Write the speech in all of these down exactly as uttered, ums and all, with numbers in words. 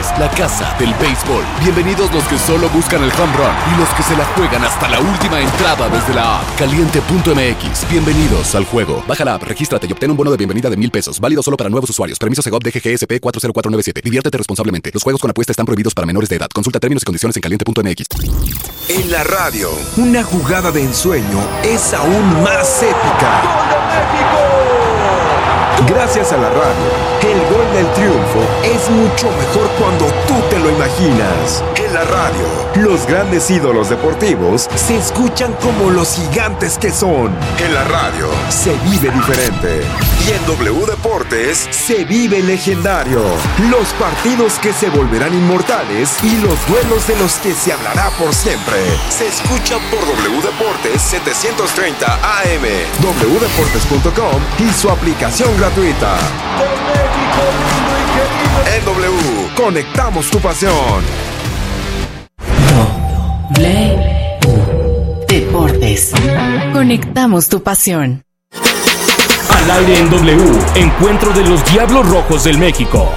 Deportes, la casa del béisbol. Bienvenidos los que solo buscan el home run y los que se la juegan hasta la última entrada desde la app caliente punto m x. Bienvenidos al juego. Baja la app, regístrate y obtén un bono de bienvenida de mil pesos. Válido solo para nuevos usuarios. Permiso Segov D G G S P cuatro cero cuatro nueve siete. Diviértete responsablemente. Los juegos con apuesta están prohibidos para menores de edad. Consulta términos y condiciones en caliente punto m x. En la radio, una jugada de ensueño es aún más épica. ¡Gol de México! Gracias a la radio, el gol del triunfo es mucho mejor cuando tú te lo imaginas. En la radio, los grandes ídolos deportivos se escuchan como los gigantes que son. En la radio, se vive diferente. Y en W Deportes, se vive legendario. Los partidos que se volverán inmortales y los duelos de los que se hablará por siempre. Se escuchan por W Deportes setecientos treinta A M, w deportes punto com y su aplicación gratuita. ¡De México, lindo y querido! En W, conectamos tu pasión. W Deportes. Conectamos tu pasión. Al aire en W, encuentro de los Diablos Rojos del México.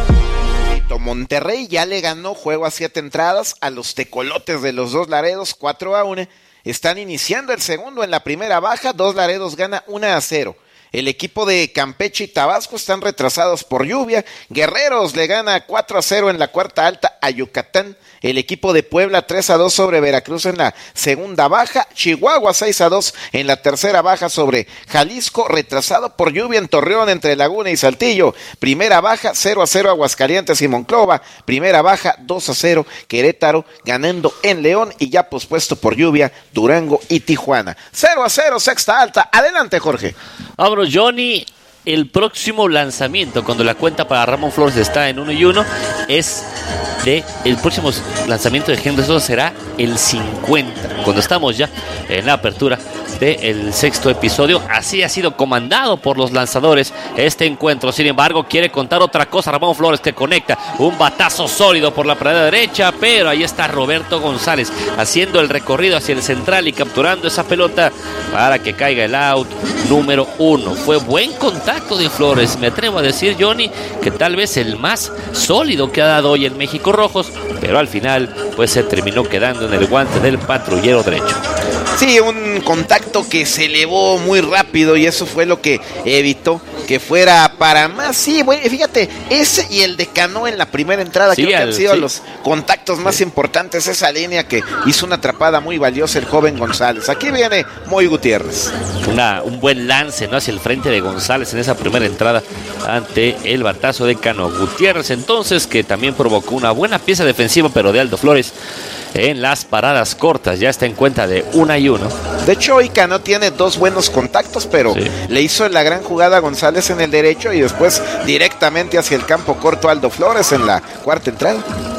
Monterrey ya le ganó juego a siete entradas a los tecolotes de los Dos Laredos, cuatro a uno. Están iniciando el segundo en la primera baja. Dos Laredos gana uno a cero. El equipo de Campeche y Tabasco están retrasados por lluvia. Guerreros le gana cuatro a cero en la cuarta alta a Yucatán. El equipo de Puebla tres a dos sobre Veracruz en la segunda baja. Chihuahua seis a dos en la tercera baja sobre Jalisco. Retrasado por lluvia en Torreón entre Laguna y Saltillo. Primera baja cero a cero Aguascalientes y Monclova. Primera baja dos a cero Querétaro ganando en León. Y ya pospuesto por lluvia Durango y Tijuana. cero a cero sexta alta. Adelante, Jorge. Vámonos, Johnny. El próximo lanzamiento, cuando la cuenta para Ramón Flores está en uno y uno, es de el próximo lanzamiento de Henry Sosa será el cincuenta, cuando estamos ya en la apertura del sexto episodio. Así ha sido comandado por los lanzadores este encuentro. Sin embargo, quiere contar otra cosa Ramón Flores, que conecta un batazo sólido por la pared derecha, pero ahí está Roberto González haciendo el recorrido hacia el central y capturando esa pelota para que caiga el out número uno. Fue buen contacto de Flores, me atrevo a decir, Johnny, que tal vez el más sólido que ha dado hoy el México Rojos, pero al final pues se terminó quedando en el guante del patrullero derecho. Sí, un contacto que se elevó muy rápido y eso fue lo que evitó que fuera para más. Sí, bueno, fíjate, ese y el de Cano en la primera entrada, sí, creo que al, han sido sí. los contactos más sí. importantes. Esa línea que hizo una atrapada muy valiosa el joven González. Aquí viene Moy Gutiérrez. Una, un buen lance, ¿no?, hacia el frente de González en esa primera entrada ante el batazo de Cano. Gutiérrez entonces, que también provocó una buena pieza defensiva, pero de Aldo Flores en las paradas cortas. Ya está en cuenta de una y uno. De hecho, hoy Cano tiene dos buenos contactos, pero sí. le hizo la gran jugada a González en el derecho y después directamente hacia el campo corto Aldo Flores en la cuarta entrada.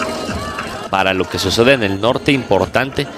Para lo que sucede en el norte, importante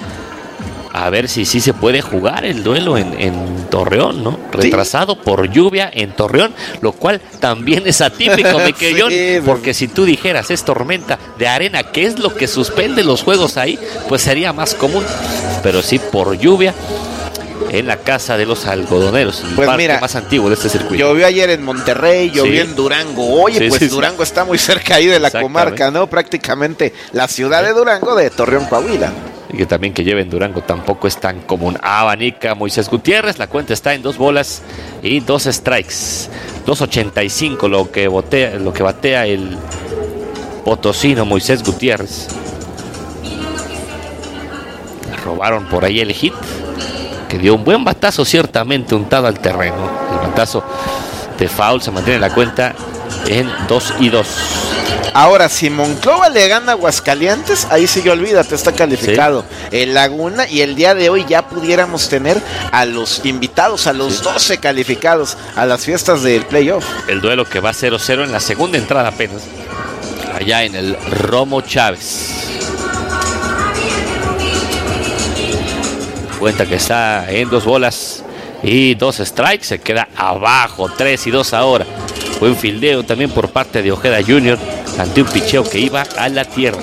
a ver si sí se puede jugar el duelo en, en Torreón, ¿no? Retrasado sí. por lluvia en Torreón, lo cual también es atípico, me quedó, sí, porque si tú dijeras es tormenta de arena, que es lo que suspende los juegos ahí, pues sería más común, pero sí por lluvia en la casa de los algodoneros, el pues parque mira, más antiguo de este circuito. Llovió ayer en Monterrey, llovió sí. en Durango. Oye, sí, pues sí, Durango sí. está muy cerca ahí de la comarca, ¿no? Prácticamente la ciudad de Durango de Torreón, Coahuila. Y que también que lleve en Durango tampoco es tan común. Abanica Moisés Gutiérrez, la cuenta está en dos bolas y dos strikes. dos ochenta y cinco lo que botea, lo que batea el potosino Moisés Gutiérrez. Le robaron por ahí el hit, que dio un buen batazo ciertamente untado al terreno. El batazo de foul, se mantiene la cuenta en dos y dos. Ahora, si Monclova le gana a Aguascalientes, ahí sí que olvídate, está calificado. Sí. El Laguna, y el día de hoy ya pudiéramos tener a los invitados, a los sí. doce calificados a las fiestas del playoff. El duelo que va cero cero en la segunda entrada apenas, allá en el Romo Chávez. Cuenta que está en dos bolas y dos strikes, se queda abajo, tres y dos ahora. Buen fildeo también por parte de Ojeda junior ante un picheo que iba a la tierra.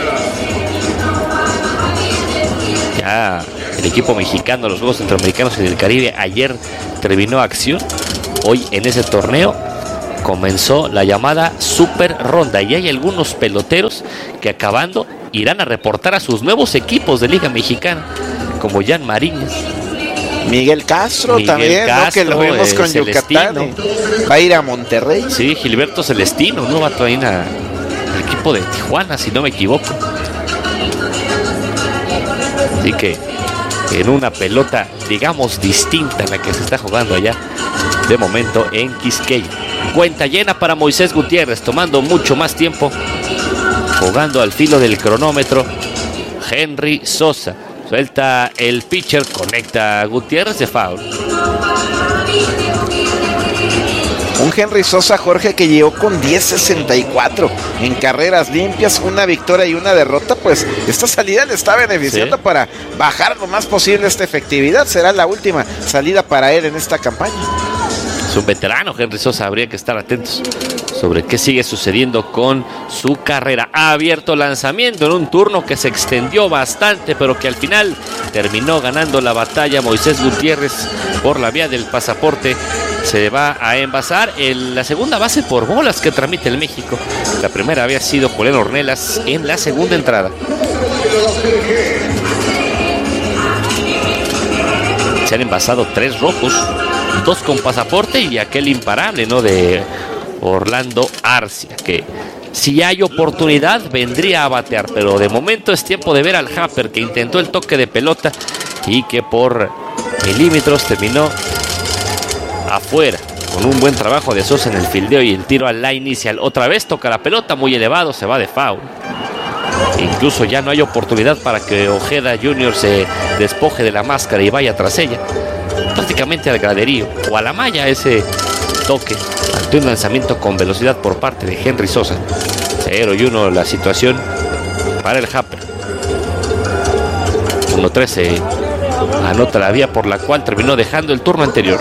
Ya el equipo mexicano, los Juegos Centroamericanos y del Caribe, ayer terminó acción. Hoy en ese torneo comenzó la llamada super ronda y hay algunos peloteros que acabando irán a reportar a sus nuevos equipos de Liga Mexicana, como Jan Mariñas. Miguel Castro Miguel también, Castro, ¿no? Que lo vimos con eh, Yucatán. Eh. Va a ir a Monterrey. Sí, Gilberto Celestino, ¿no? Va a traer al equipo de Tijuana, si no me equivoco. Así que en una pelota, digamos, distinta en la que se está jugando allá, de momento en Quisqueya. Cuenta llena para Moisés Gutiérrez, tomando mucho más tiempo, jugando al filo del cronómetro. Henry Sosa suelta el pitcher, conecta a Gutiérrez de foul. Un Henry Sosa, Jorge, que llegó con diez sesenta y cuatro en carreras limpias, una victoria y una derrota. Pues esta salida le está beneficiando, sí, para bajar lo más posible esta efectividad. Será la última salida para él en esta campaña. Es un veterano, Henry Sosa, habría que estar atentos sobre qué sigue sucediendo con su carrera. Ha abierto lanzamiento en un turno que se extendió bastante, pero que al final terminó ganando la batalla Moisés Gutiérrez por la vía del pasaporte. Se va a envasar en la segunda base por bolas que transmite el México. La primera había sido Julián Ornelas en la segunda entrada. Se han envasado tres rojos, dos con pasaporte y aquel imparable, ¿no?, de Orlando Arcia, que si hay oportunidad vendría a batear, pero de momento es tiempo de ver al Happer, que intentó el toque de pelota y que por milímetros terminó afuera, con un buen trabajo de Sosa en el fildeo y el tiro a la inicial. Otra vez toca la pelota muy elevado, se va de foul. Incluso ya no hay oportunidad para que Ojeda junior se despoje de la máscara y vaya tras ella, prácticamente al graderío o a la malla, ese toque ante un lanzamiento con velocidad por parte de Henry Sosa. cero y uno la situación para el Happer. uno trece anota la vía por la cual terminó dejando el turno anterior.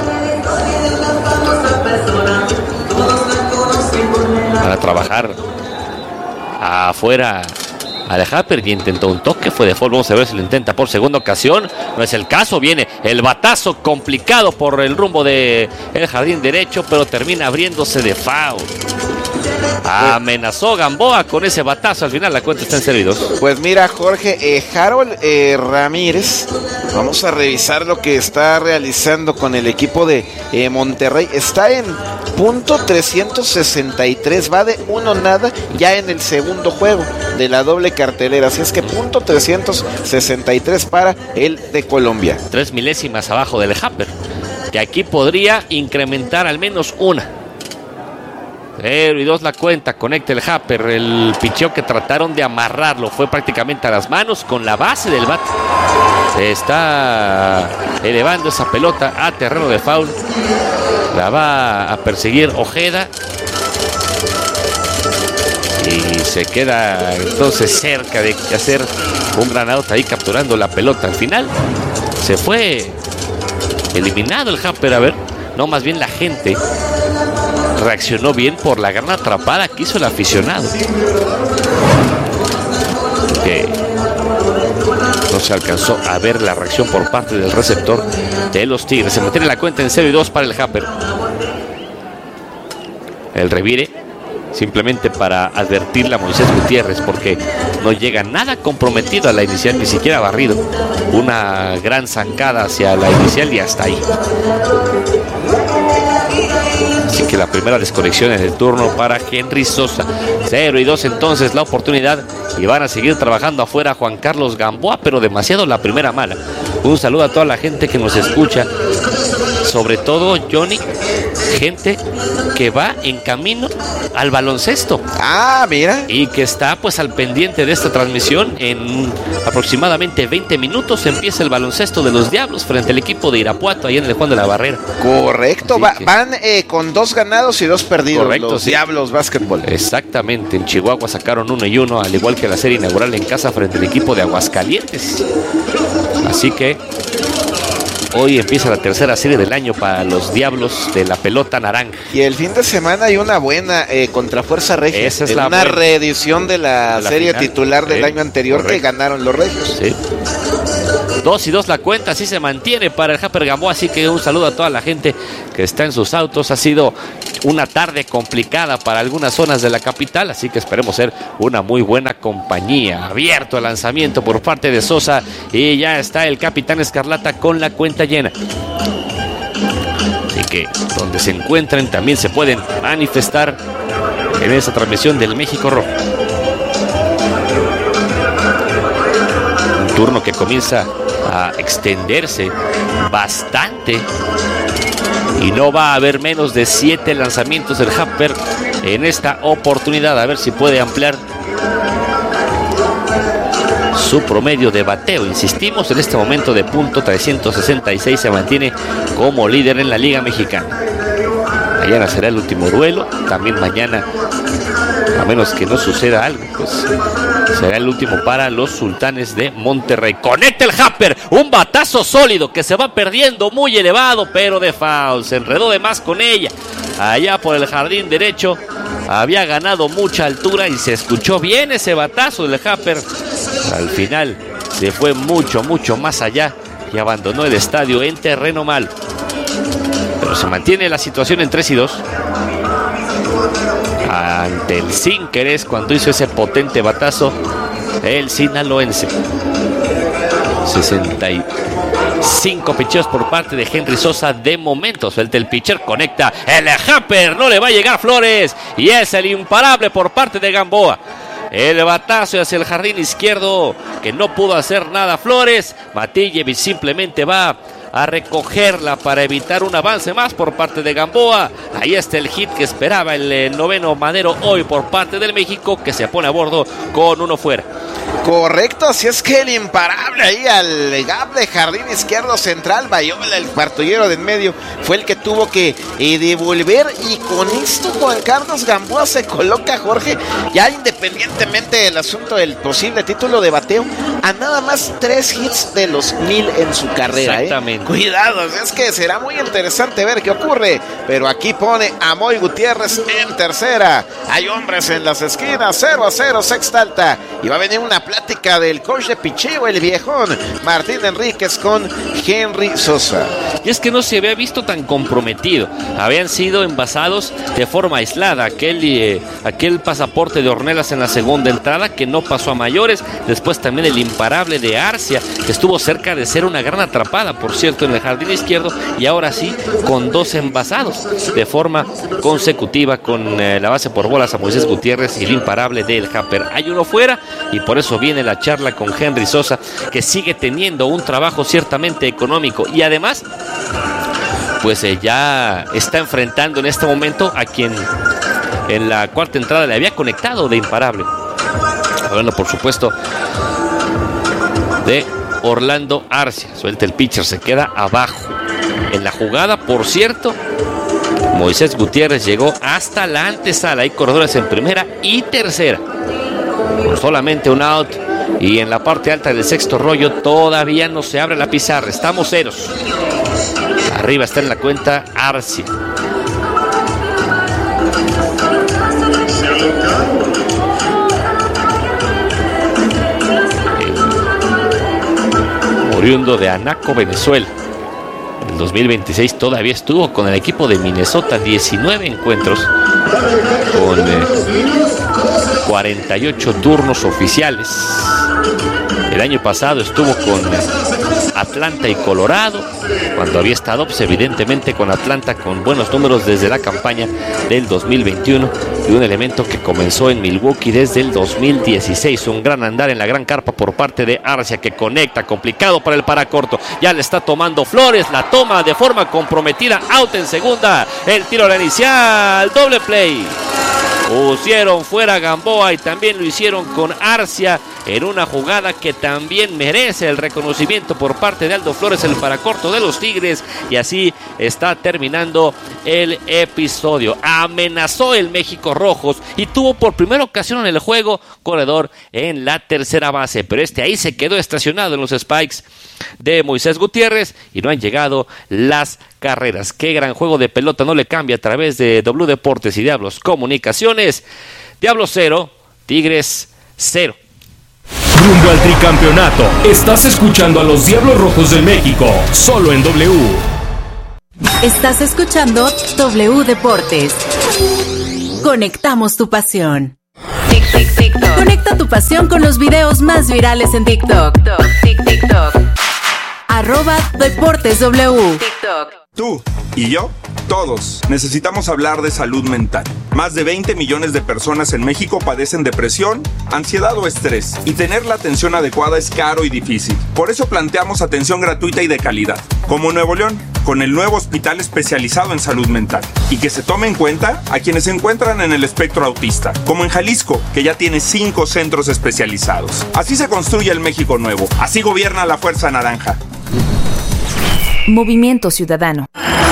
Para trabajar afuera al Happer, y intentó un toque, fue de foul. Vamos a ver si lo intenta por segunda ocasión. No es el caso, viene el batazo complicado por el rumbo de el jardín derecho, pero termina abriéndose de foul. Amenazó Gamboa con ese batazo, al final la cuenta está en cero y dos. Pues mira, Jorge, eh, Harold eh, Ramírez, vamos a revisar lo que está realizando con el equipo de eh, Monterrey. Está en punto trescientos sesenta y tres, va de uno nada ya en el segundo juego de la doble cartelera, así es que punto trescientos sesenta y tres para el de Colombia. Tres milésimas abajo del Happer, que aquí podría incrementar al menos una. cero y dos la cuenta, conecta el Happer. El picheo que trataron de amarrarlo fue prácticamente a las manos con la base del bat. Se está elevando esa pelota a terreno de foul. La va a perseguir Ojeda y se queda entonces cerca de hacer un gran out ahí capturando la pelota. Al final se fue eliminado el Happer. A ver, no, más bien la gente reaccionó bien por la gran atrapada que hizo el aficionado, que no se alcanzó a ver la reacción por parte del receptor de los Tigres. Se mantiene la cuenta en cero y dos para el Happer. El revire simplemente para advertirle a Moisés Gutiérrez, porque no llega nada comprometido a la inicial, ni siquiera barrido. Una gran zancada hacia la inicial y hasta ahí. Así que la primera desconexión en el turno para Henry Sosa. cero y dos entonces la oportunidad, y van a seguir trabajando afuera Juan Carlos Gamboa, pero demasiado la primera mala. Un saludo a toda la gente que nos escucha, sobre todo Johnny, gente que va en camino al baloncesto. Ah, mira. Y que está pues al pendiente de esta transmisión. En aproximadamente veinte minutos empieza el baloncesto de los Diablos frente al equipo de Irapuato, ahí en el Juan de la Barrera. Correcto, va, que... van eh, con dos ganados y dos perdidos. Correcto, los sí. Diablos Básquetbol. Exactamente, en Chihuahua sacaron uno y uno, al igual que la serie inaugural en casa frente al equipo de Aguascalientes. Así que hoy empieza la tercera serie del año para los Diablos de la pelota naranja. Y el fin de semana hay una buena eh, contra Fuerza Regia. Esa es en la una buena. reedición de la, de la serie final. titular del sí, año anterior, correcto, que ganaron los Regios. Sí. dos y dos la cuenta, así se mantiene para el Japper Gamboa, así que un saludo a toda la gente que está en sus autos. Ha sido una tarde complicada para algunas zonas de la capital, así que esperemos ser una muy buena compañía. Abierto el lanzamiento por parte de Sosa y ya está el capitán Escarlata con la cuenta llena. Así que donde se encuentren también se pueden manifestar en esta transmisión del México Rojo. Un turno que comienza a extenderse bastante y no va a haber menos de siete lanzamientos del Japper en esta oportunidad, a ver si puede ampliar su promedio de bateo. Insistimos, en este momento de punto trescientos sesenta y seis se mantiene como líder en la Liga Mexicana. Mañana será el último duelo, también mañana, a menos que no suceda algo, pues será el último para los Sultanes de Monterrey. Conecta el Japper, un batazo sólido que se va perdiendo muy elevado, pero de foul, se enredó de más con ella. Allá por el jardín derecho había ganado mucha altura y se escuchó bien ese batazo del Japper. Al final se fue mucho, mucho más allá y abandonó el estadio en terreno malo. Pero se mantiene la situación en tres y dos. Ante el Sinkeres, cuando hizo ese potente batazo, el sinaloense. sesenta y cinco picheos por parte de Henry Sosa. De momento suelta el pitcher, conecta el Japper, no le va a llegar Flores y es el imparable por parte de Gamboa. El batazo hacia el jardín izquierdo que no pudo hacer nada Flores. Matillevich simplemente va a recogerla para evitar un avance más por parte de Gamboa. Ahí está el hit que esperaba el eh, noveno Madero hoy por parte del México, que se pone a bordo con uno fuera. Correcto, así es que el imparable ahí al gap de jardín izquierdo central, Bayola, el cuartollero de en medio, fue el que tuvo que eh, devolver, y con esto Juan Carlos Gamboa se coloca, Jorge, ya independientemente del asunto del posible título de bateo, a nada más tres hits de los mil en su carrera. Exactamente. ¿eh? Cuidado, es que será muy interesante ver qué ocurre, pero aquí pone a Moy Gutiérrez en tercera. Hay hombres en las esquinas, cero a cero, sexta alta, y va a venir una plática del coach de picheo, el viejón Martín Enríquez, con Henry Sosa. Y es que no se había visto tan comprometido. Habían sido envasados de forma aislada. Aquel, eh, aquel pasaporte de Ornelas en la segunda entrada que no pasó a mayores. Después también el imparable de Arcia, que estuvo cerca de ser una gran atrapada, por cierto, en el jardín izquierdo. Y ahora sí, con dos envasados de forma consecutiva, con eh, la base por bolas a Moisés Gutiérrez y el imparable del Japper. Hay uno fuera, y por eso viene la charla con Henry Sosa, que sigue teniendo un trabajo ciertamente económico y además pues eh, ya está enfrentando en este momento a quien en la cuarta entrada le había conectado de imparable. Hablando por supuesto de Orlando Arcia. Suelta el pitcher, se queda abajo en la jugada. Por cierto, Moisés Gutiérrez llegó hasta la antesala. Hay corredores en primera y tercera con solamente un out, y en la parte alta del sexto rollo todavía no se abre la pizarra. Estamos ceros. Arriba está en la cuenta Arcia. El oriundo de Anaco, Venezuela. En el dos mil veintiséis todavía estuvo con el equipo de Minnesota, diecinueve encuentros con eh, cuarenta y ocho turnos oficiales. El año pasado estuvo con Atlanta y Colorado, cuando había estado pues, evidentemente con Atlanta con buenos números desde la campaña del dos mil veintiuno, y un elemento que comenzó en Milwaukee desde el dos mil dieciséis. Un gran andar en la gran carpa por parte de Arcia, que conecta, complicado para el paracorto. Ya le está tomando Flores, la toma de forma comprometida, out en segunda, el tiro a la inicial, doble play. Pusieron fuera a Gamboa y también lo hicieron con Arcia en una jugada que también merece el reconocimiento por parte de Aldo Flores, el paracorto de los Tigres. Y así está terminando el episodio. Amenazó el México Rojos y tuvo por primera ocasión en el juego corredor en la tercera base, pero este ahí se quedó estacionado en los spikes de Moisés Gutiérrez y no han llegado las carreras. Qué gran juego de pelota no le cambia a través de W Deportes y Diablos Comunicaciones. Diablos cero, Tigres cero. rumbo al tricampeonato. Estás escuchando a los Diablos Rojos del México, solo en W. Estás escuchando W Deportes. Conectamos tu pasión. Tic, tic, TikTok. Conecta tu pasión con los videos más virales en TikTok. Tic, TikTok. Arroba Deportes W. TikTok. Tú y yo, todos, necesitamos hablar de salud mental. Más de veinte millones de personas en México padecen depresión, ansiedad o estrés, y tener la atención adecuada es caro y difícil. Por eso planteamos atención gratuita y de calidad, como Nuevo León, con el nuevo hospital especializado en salud mental, y que se tome en cuenta a quienes se encuentran en el espectro autista, como en Jalisco, que ya tiene cinco centros especializados. Así se construye el México nuevo, así gobierna la Fuerza Naranja. Movimiento Ciudadano.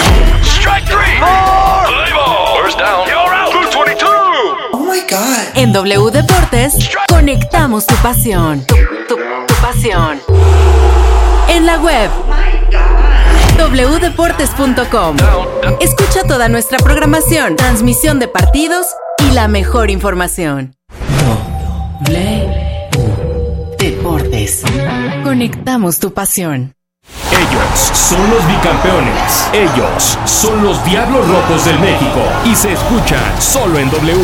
Oh my God. En W Deportes, conectamos tu pasión. Tu, tu, tu pasión. En la web doble u deportes punto com. Escucha toda nuestra programación, transmisión de partidos y la mejor información. W Deportes. Conectamos tu pasión. Ellos son los bicampeones. Ellos son los Diablos Rojos del México. Y se escuchan solo en W.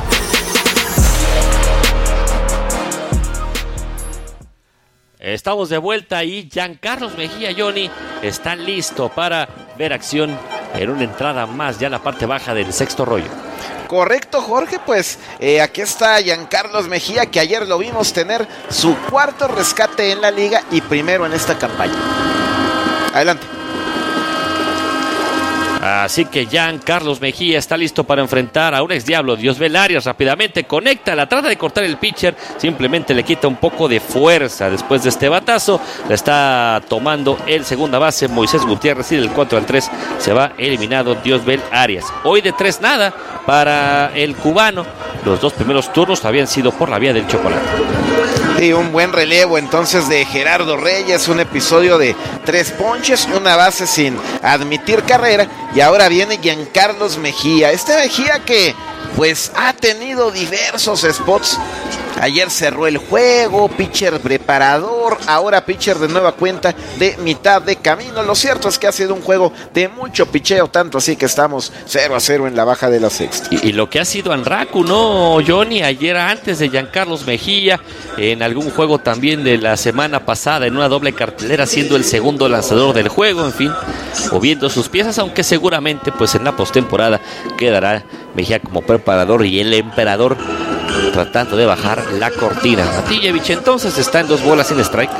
Estamos de vuelta y Giancarlos Mejía, Johnny, está listo para ver acción en una entrada más ya en la parte baja del sexto rollo. Correcto, Jorge, pues eh, aquí está Giancarlos Mejía, que ayer lo vimos tener su cuarto rescate en la liga y primero en esta campaña. Adelante. Así que Giancarlos Mejía está listo para enfrentar a un ex Diablo. Diosbel Arias rápidamente conecta, la trata de cortar el pitcher, simplemente le quita un poco de fuerza después de este batazo. La está tomando el segunda base Moisés Gutiérrez y del cuatro al tres se va eliminado Diosbel Arias. Hoy de tres nada para el cubano. Los dos primeros turnos habían sido por la vía del chocolate. Sí, un buen relevo entonces de Gerardo Reyes, un episodio de tres ponches, una base sin admitir carrera, y ahora viene Giancarlos Mejía. Este Mejía que pues ha tenido diversos spots. Ayer cerró el juego, pitcher preparador, ahora pitcher de nueva cuenta de mitad de camino. Lo cierto es que ha sido un juego de mucho picheo, tanto así que estamos cero a cero en la baja de la sexta. Y, y lo que ha sido Anraku, ¿no, Johnny? Ayer antes de Giancarlos Mejía, en algún juego también de la semana pasada, en una doble cartelera, siendo el segundo lanzador del juego, en fin, moviendo sus piezas, aunque seguramente pues en la postemporada quedará Mejía como preparador y el emperador tratando de bajar la cortina. Matillevich entonces está en dos bolas sin strike.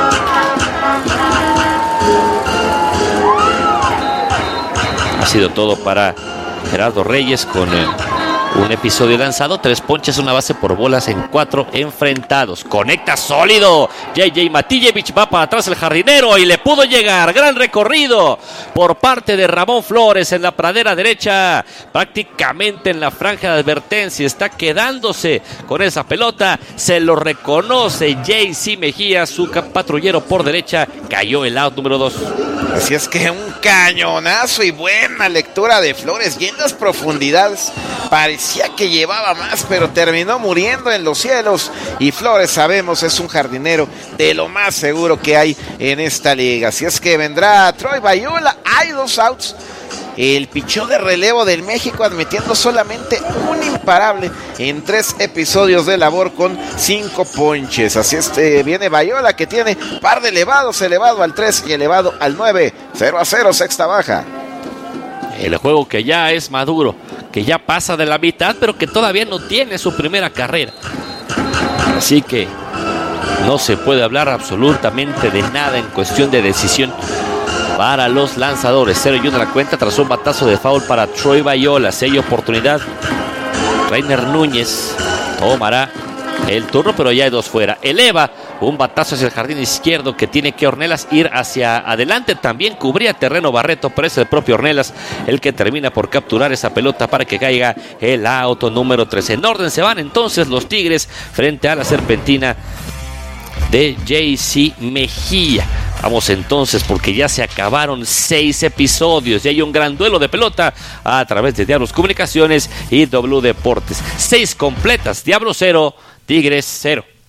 Ha sido todo para Gerardo Reyes con el un episodio lanzado, tres ponches, una base por bolas en cuatro enfrentados. Conecta sólido. J J Matillevich va para atrás el jardinero y le pudo llegar. Gran recorrido por parte de Ramón Flores en la pradera derecha. Prácticamente en la franja de advertencia. Está quedándose con esa pelota. Se lo reconoce J C Mejía, su patrullero por derecha. Cayó el out número dos. Así es que un cañonazo y buena lectura de Flores. Y en las profundidades parecía que llevaba más, pero terminó muriendo en los cielos. Y Flores, sabemos, es un jardinero de lo más seguro que hay en esta liga. Así es que vendrá Troy Bayula. Hay dos outs. El pichó de relevo del México, admitiendo solamente un imparable en tres episodios de labor con cinco ponches. Así es que viene Bayula, que tiene par de elevados, elevado al tres y elevado al nueve. cero a cero, sexta baja. El juego que ya es maduro, que ya pasa de la mitad, pero que todavía no tiene su primera carrera. Así que no se puede hablar absolutamente de nada en cuestión de decisión para los lanzadores. Cero y uno la cuenta tras un batazo de foul para Troy Bayula. Seis oportunidad. Reiner Núñez tomará el turno, pero ya hay dos fuera. Eleva un batazo hacia el jardín izquierdo, que tiene que Ornelas ir hacia adelante. También cubría terreno Barreto, pero es el propio Ornelas el que termina por capturar esa pelota para que caiga el auto número trece. En orden se van entonces los Tigres frente a la serpentina de J C Mejía. Vamos entonces, porque ya se acabaron seis episodios y hay un gran duelo de pelota a través de Diablos Comunicaciones y W Deportes. Seis completas, Diablos cero, Tigres cero.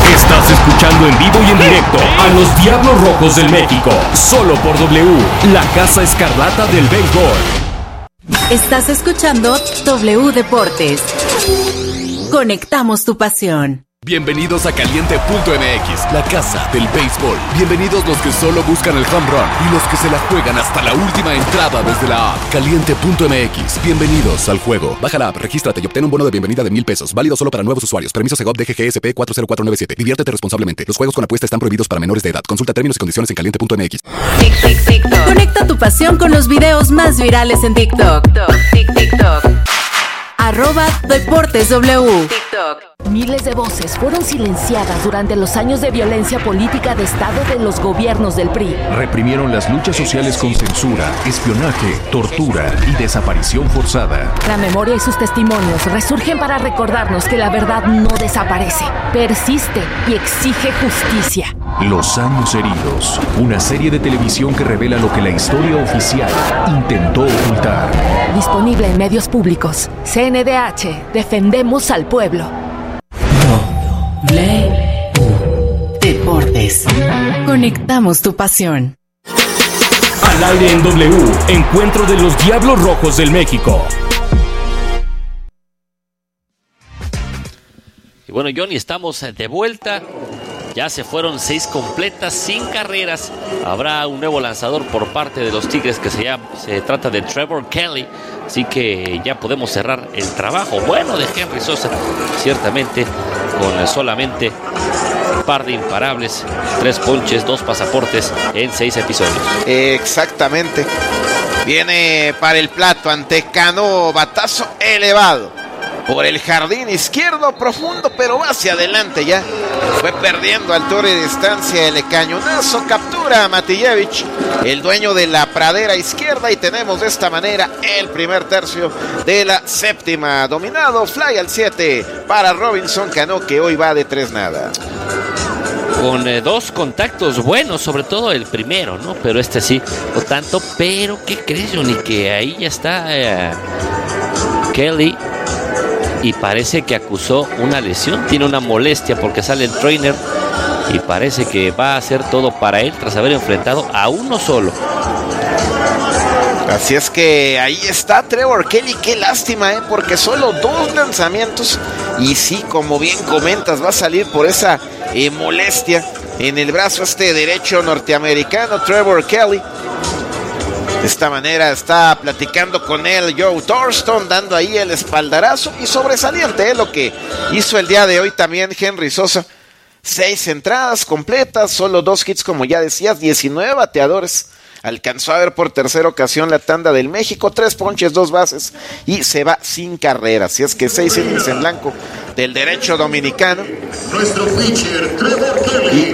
Estás escuchando en vivo y en directo a los Diablos Rojos del México, solo por W, la Casa Escarlata del béisbol. Estás escuchando W Deportes. Conectamos tu pasión. Bienvenidos a Caliente punto M X, la casa del béisbol. Bienvenidos los que solo buscan el home run y los que se la juegan hasta la última entrada desde la app. Caliente punto M X, bienvenidos al juego. Baja la app, regístrate y obtén un bono de bienvenida de mil pesos. Válido solo para nuevos usuarios. Permiso Segov D G G S P cuatro cero cuatro nueve siete. Diviértete responsablemente. Los juegos con apuesta están prohibidos para menores de edad. Consulta términos y condiciones en caliente punto M X. Tic, tic, tic, Conecta tu pasión con los videos más virales en TikTok. Tic, TikTok. Arroba Deportes W. TikTok. Miles de voces fueron silenciadas durante los años de violencia política de Estado de los gobiernos del P R I. Reprimieron las luchas sociales con censura, espionaje, tortura y desaparición forzada. La memoria y sus testimonios resurgen para recordarnos que la verdad no desaparece, persiste y exige justicia. Los años heridos, una serie de televisión que revela lo que la historia oficial intentó ocultar. Disponible en medios públicos. C N D H, defendemos al pueblo. W Deportes. Conectamos tu pasión. Al aire en W, encuentro de los Diablos Rojos del México. Y bueno, Johnny, estamos de vuelta. Ya se fueron seis completas, sin carreras. Habrá un nuevo lanzador por parte de los Tigres que se, llama, se trata de Trevor Kelly. Así que ya podemos cerrar el trabajo bueno de Henry Sosa. Ciertamente con solamente un par de imparables, tres ponches, dos pasaportes en seis episodios. Exactamente. Viene para el plato ante Cano, batazo elevado por el jardín izquierdo, profundo, pero va hacia adelante ya. Fue perdiendo altura y distancia el cañonazo. Captura a Matijevich, el dueño de la pradera izquierda, y tenemos de esta manera el primer tercio de la séptima. Dominado, fly al siete para Robinson Cano, que hoy va de tres nada. Con eh, dos contactos buenos, sobre todo el primero, ¿no? Pero este sí, no tanto. Pero, ¿qué crees, Johnny? Que ahí ya está eh, Kelly. Y parece que acusó una lesión, tiene una molestia porque sale el trainer y parece que va a hacer todo para él tras haber enfrentado a uno solo. Así es que ahí está Trevor Kelly, qué lástima, ¿eh? Porque solo dos lanzamientos y sí, como bien comentas, va a salir por esa eh, molestia en el brazo este derecho norteamericano, Trevor Kelly. De esta manera está platicando con él Joe Thurston, dando ahí el espaldarazo, y sobresaliente ¿eh? Lo que hizo el día de hoy también Henry Sosa. Seis entradas completas, solo dos hits, como ya decías, diecinueve bateadores. Alcanzó a ver por tercera ocasión la tanda del México, tres ponches, dos bases, y se va sin carreras. Así es que seis innings en blanco del derecho dominicano. Nuestro pitcher, Trevor Kelly.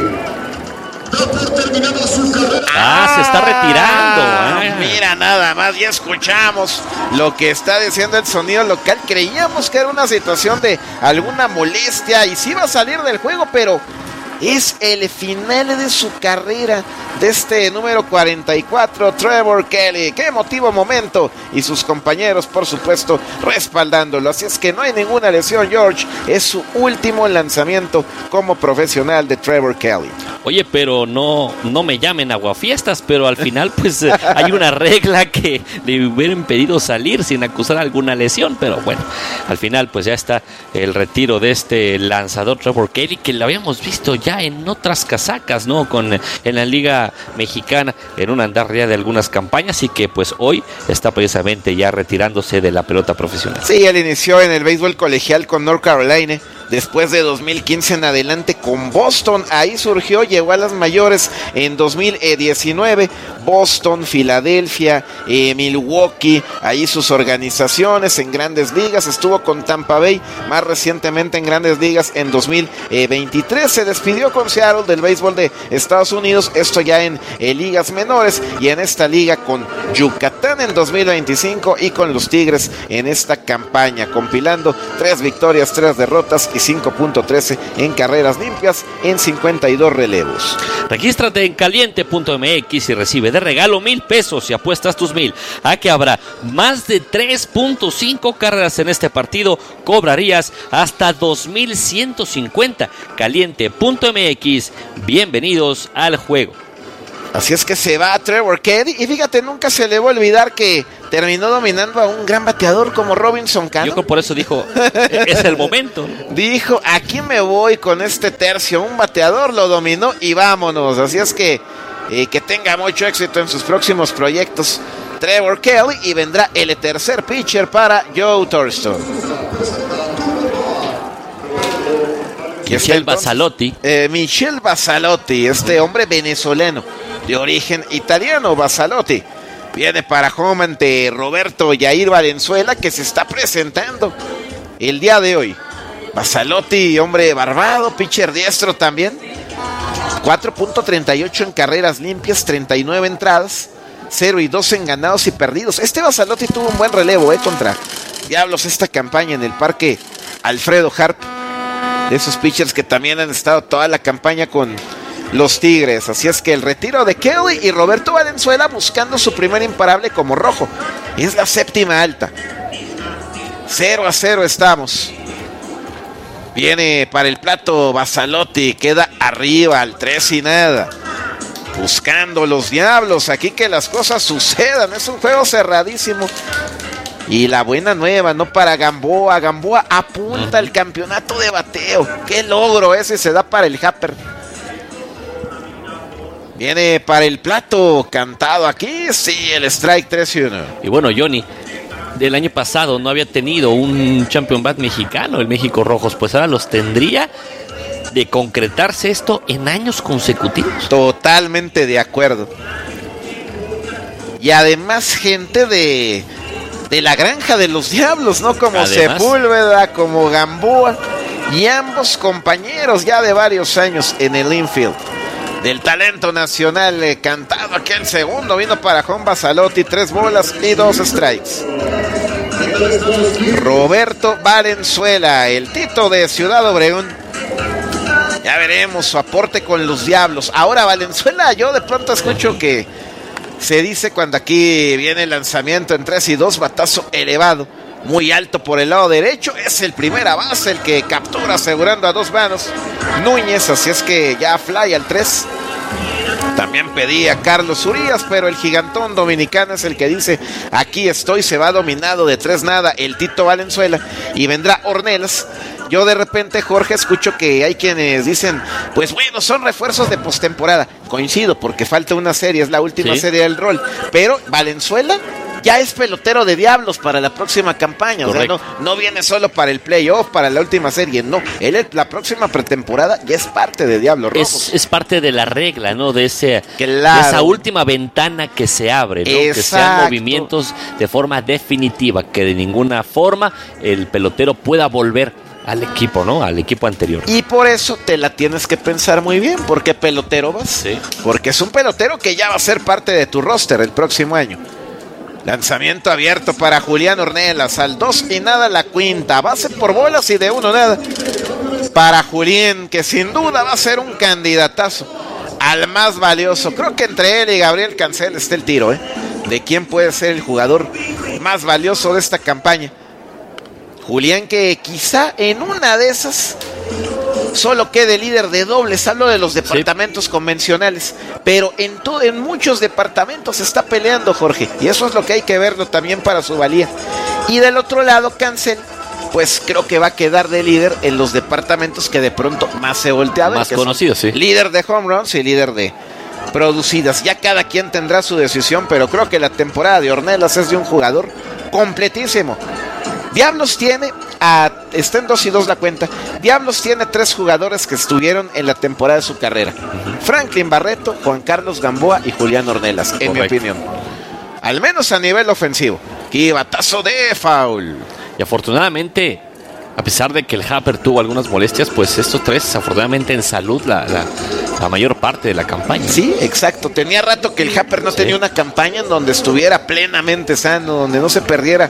Ah, se está retirando. Ah, mira, nada más, ya escuchamos lo que está diciendo el sonido local. Creíamos que era una situación de alguna molestia y sí iba a salir del juego, pero es el final de su carrera de este número cuarenta y cuatro, Trevor Kelly. Qué emotivo momento, y sus compañeros, por supuesto, respaldándolo. Así es que no hay ninguna lesión, George. Es su último lanzamiento como profesional de Trevor Kelly. Oye, pero no, no me llamen aguafiestas, pero al final pues hay una regla que le hubiera impedido salir sin acusar alguna lesión, pero bueno, al final pues ya está el retiro de este lanzador Trevor Kelly, que lo habíamos visto ya en otras casacas, ¿no? Con, en la Liga Mexicana, en un andar ya de algunas campañas, y que pues hoy está precisamente ya retirándose de la pelota profesional. Sí, él inició en el béisbol colegial con North Carolina. Después de dos mil quince en adelante con Boston, ahí surgió, llegó a las mayores en dos mil diecinueve, Boston, Filadelfia, eh, Milwaukee, ahí sus organizaciones en Grandes Ligas, estuvo con Tampa Bay, más recientemente en Grandes Ligas en dos mil veintitrés, se despidió con Seattle del béisbol de Estados Unidos, esto ya en eh, ligas menores, y en esta liga con Yucatán. capitán en dos mil veinticinco y con los Tigres en esta campaña, compilando tres victorias, tres derrotas y cinco punto trece en carreras limpias en cincuenta y dos relevos. Regístrate en caliente punto m x y recibe de regalo mil pesos y apuestas tus mil a que habrá más de tres punto cinco carreras en este partido. Cobrarías hasta dos mil ciento cincuenta. caliente punto m x. Bienvenidos al juego. Así es que se va a Trevor Kelly y fíjate, nunca se le va a olvidar que terminó dominando a un gran bateador como Robinson Cano. Yo creo por eso dijo, es el momento. Dijo, aquí me voy con este tercio, un bateador lo dominó y vámonos. Así es que eh, que tenga mucho éxito en sus próximos proyectos Trevor Kelly, y vendrá el tercer pitcher para Joe Thurston. Michel Basalotti. Eh, Michel Basalotti, este hombre venezolano de origen italiano. Basalotti viene para home ante Roberto Yair Valenzuela, que se está presentando el día de hoy. Basalotti, hombre barbado, pitcher diestro también. cuatro punto treinta y ocho en carreras limpias, treinta y nueve entradas, cero y dos en ganados y perdidos. Este Basalotti tuvo un buen relevo eh, contra Diablos esta campaña en el parque Alfredo Harp. De esos pitchers que también han estado toda la campaña con los Tigres. Así es que el retiro de Kelly y Roberto Valenzuela buscando su primer imparable como rojo. Es la séptima alta. cero a cero estamos. Viene para el plato Basalotti, queda arriba al tres y nada. Buscando los Diablos, aquí que las cosas sucedan. Es un juego cerradísimo. Y la buena nueva, ¿no? Para Gamboa. Gamboa apunta el campeonato de bateo. ¡Qué logro ese se da para el Happer! Viene para el plato cantado aquí. Sí, el strike tres y uno. Y bueno, Johnny, del año pasado no había tenido un champion bat mexicano, el México Rojos. Pues ahora los tendría de concretarse esto en años consecutivos. Totalmente de acuerdo. Y además gente de... de la granja de los Diablos, ¿no? Como además, Sepúlveda, como Gamboa, y ambos compañeros ya de varios años en el infield. Del talento nacional, eh, cantado aquí el segundo, vino para Juan Basalotti, tres bolas y dos strikes. Roberto Valenzuela, el Tito de Ciudad Obregón. Ya veremos su aporte con los Diablos. Ahora Valenzuela, yo de pronto escucho que se dice cuando aquí viene el lanzamiento en tres y dos, batazo elevado, muy alto por el lado derecho. Es el primera base el que captura asegurando a dos manos Núñez, así es que ya fly al tres. También pedía Carlos Urías, pero el gigantón dominicano es el que dice, aquí estoy, se va dominado de tres nada el Tito Valenzuela, y vendrá Ornelas. Yo de repente, Jorge, escucho que hay quienes dicen, pues bueno, son refuerzos de postemporada. Coincido, porque falta una serie, es la última ¿Sí? serie del rol. Pero Valenzuela ya es pelotero de Diablos para la próxima campaña. Correcto. O sea, no, no viene solo para el playoff, para la última serie, no. Él la próxima pretemporada ya es parte de Diablos Rojos. Es, es parte de la regla, ¿no? De, ese, claro. de esa última ventana que se abre, ¿no? Exacto. Que sean movimientos de forma definitiva, que de ninguna forma el pelotero pueda volver al equipo, ¿no? Al equipo anterior. Y por eso te la tienes que pensar muy bien. ¿Por qué pelotero vas? Sí. Porque es un pelotero que ya va a ser parte de tu roster el próximo año. Lanzamiento abierto para Julián Ornelas. Al dos y nada la quinta. Base por bolas y de uno nada. Para Julián, que sin duda va a ser un candidatazo al más valioso. Creo que entre él y Gabriel Cancel está el tiro, ¿eh? De quién puede ser el jugador más valioso de esta campaña. Julián, que quizá en una de esas solo quede líder de dobles. Hablo de los departamentos sí. convencionales, pero en, todo, en muchos departamentos se está peleando, Jorge, y eso es lo que hay que verlo también para su valía. Y del otro lado, Cancel, pues creo que va a quedar de líder en los departamentos que de pronto más se voltea a ver, más conocidos, sí. Líder de home runs y líder de producidas. Ya cada quien tendrá su decisión, pero creo que la temporada de Ornelas es de un jugador completísimo. Diablos tiene, a, está en dos y dos la cuenta. Diablos tiene tres jugadores que estuvieron en la temporada de su carrera. Uh-huh. Franklin Barreto, Juan Carlos Gamboa y Julián Ornelas, en Correcto. mi opinión. Al menos a nivel ofensivo. Y batazo de foul. Y afortunadamente A pesar de que el Happer tuvo algunas molestias, pues estos tres, afortunadamente en salud, la, la, la mayor parte de la campaña. Sí, exacto. Tenía rato que el Happer no sí. tenía una campaña en donde estuviera plenamente sano, donde no se perdiera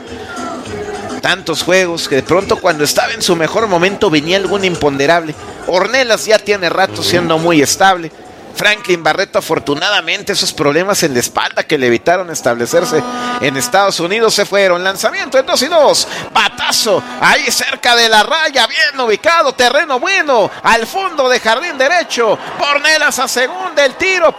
tantos juegos, que de pronto cuando estaba en su mejor momento venía algún imponderable. Ornelas ya tiene rato siendo muy estable. Franklin Barreto, afortunadamente, esos problemas en la espalda que le evitaron establecerse en Estados Unidos se fueron. Lanzamiento en dos y dos. Batazo ahí cerca de la raya. Bien ubicado. Terreno bueno. Al fondo de jardín derecho. Ornelas a segunda. El tiro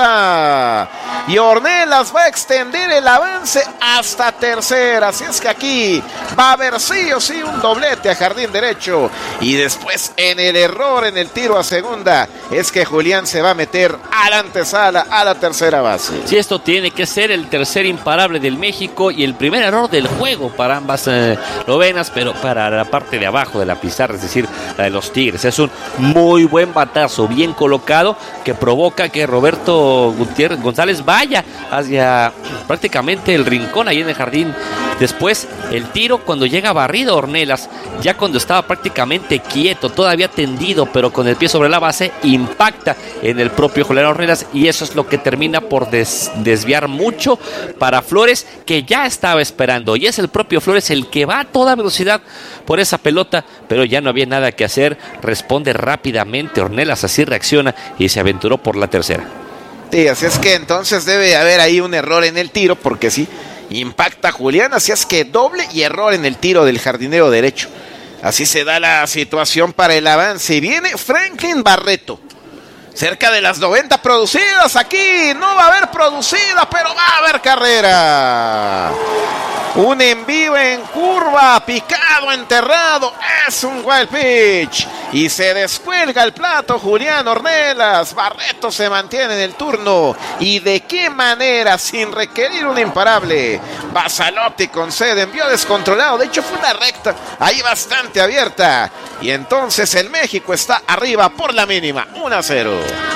pasa. Y Ornelas va a extender el avance hasta tercera. Así es que aquí va a haber sí o sí un doblete a jardín derecho. Y después en el error en el tiro a segunda es que Julián se va a meter a la antesala, a la tercera base. Sí, esto tiene que ser el tercer imparable del México y el primer error del juego para ambas eh, novenas, pero para la parte de abajo de la pizarra, es decir, la de los Tigres. Es un muy buen batazo, bien colocado, que provoca que Roberto Gutiérrez González vaya hacia prácticamente el rincón ahí en el jardín. Después, el tiro cuando llega barrido Ornelas, ya cuando estaba prácticamente quieto, todavía tendido, pero con el pie sobre la base, impacta en el propio Julián Ornelas, y eso es lo que termina por des- desviar mucho para Flores, que ya estaba esperando, y es el propio Flores el que va a toda velocidad por esa pelota, pero ya no había nada que hacer. Responde rápidamente Ornelas, así reacciona y se aventuró por la tercera. Sí, así es que entonces debe haber ahí un error en el tiro, porque sí, impacta Julián, así es que doble y error en el tiro del jardinero derecho. Así se da la situación para el avance, y viene Franklin Barreto. Cerca de las noventa producidas, aquí no va a haber producida, pero va a haber carrera. Un envío en curva, picado, enterrado, es un wild pitch. Y se descuelga el plato Julián Ornelas. Barreto se mantiene en el turno. ¿Y de qué manera? Sin requerir un imparable. Bassalotti concede, envío descontrolado. De hecho fue una recta, ahí bastante abierta. Y entonces el México está arriba por la mínima, uno a cero.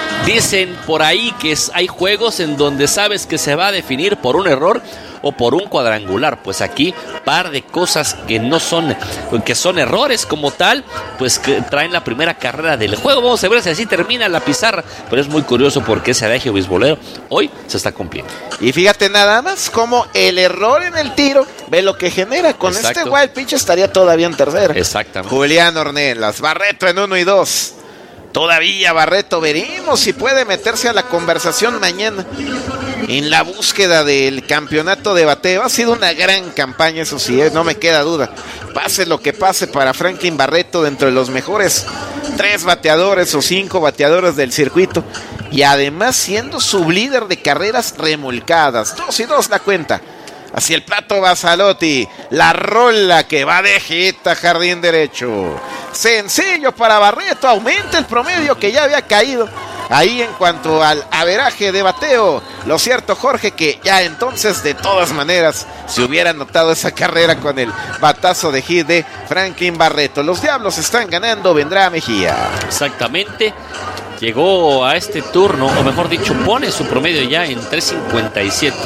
Dicen por ahí que es, hay juegos en donde sabes que se va a definir por un error o por un cuadrangular. Pues aquí, par de cosas que no son, que son errores como tal, pues que traen la primera carrera del juego. Vamos a ver si así termina la pizarra, pero es muy curioso porque ese adagio beisbolero hoy se está cumpliendo. Y fíjate nada más como el error en el tiro, ve lo que genera. Con Exacto. Este wild pitch estaría todavía en tercera. Exactamente. Julián Ornelas, Barreto en uno y dos. Todavía Barreto, veremos si puede meterse a la conversación mañana en la búsqueda del campeonato de bateo. Ha sido una gran campaña, eso sí, ¿eh? No me queda duda. Pase lo que pase para Franklin Barreto, dentro de los mejores tres bateadores o cinco bateadores del circuito, y además siendo sublíder de carreras remolcadas. Dos y dos la cuenta. Hacia el plato Bassalotti, la rola que va de hit a jardín derecho. Sencillo para Barreto, aumenta el promedio que ya había caído ahí en cuanto al averaje de bateo. Lo cierto, Jorge, que ya entonces de todas maneras se hubiera anotado esa carrera con el batazo de hit de Franklin Barreto. Los Diablos están ganando, vendrá Mejía. Exactamente. Llegó a este turno, o mejor dicho, pone su promedio ya en tres cincuenta y siete.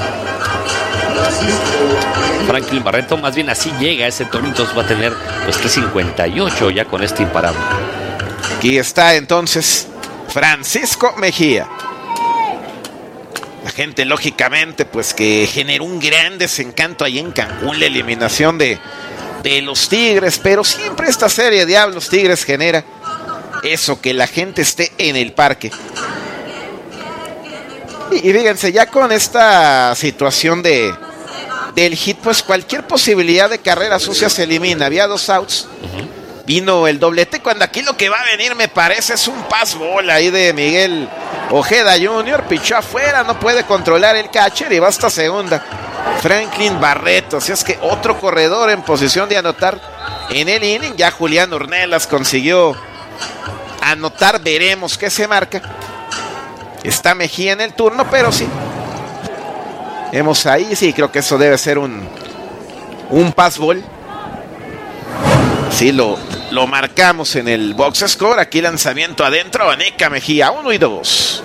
Franklin Barreto, más bien así llega a ese turno, entonces va a tener pues tres cincuenta y ocho ya con este imparable. Aquí está entonces Francisco Mejía. La gente, lógicamente, pues que generó un gran desencanto ahí en Cancún, la eliminación de, de los Tigres, pero siempre esta serie Diablos Tigres genera eso, que la gente esté en el parque. Y, y fíjense, ya con esta situación de del hit, pues cualquier posibilidad de carrera sucia se elimina. Había dos outs. Uh-huh. Vino el doblete, cuando aquí lo que va a venir, me parece, es un pass ball ahí de Miguel Ojeda junior Pichó afuera, no puede controlar el catcher y va hasta segunda. Franklin Barreto, así es que otro corredor en posición de anotar en el inning. Ya Julián Ornelas consiguió anotar, veremos qué se marca. Está Mejía en el turno, pero sí. Vemos ahí, sí, creo que eso debe ser un un pass ball. Sí, lo, lo marcamos en el box score. Aquí lanzamiento adentro, Vaneca Mejía, uno y dos.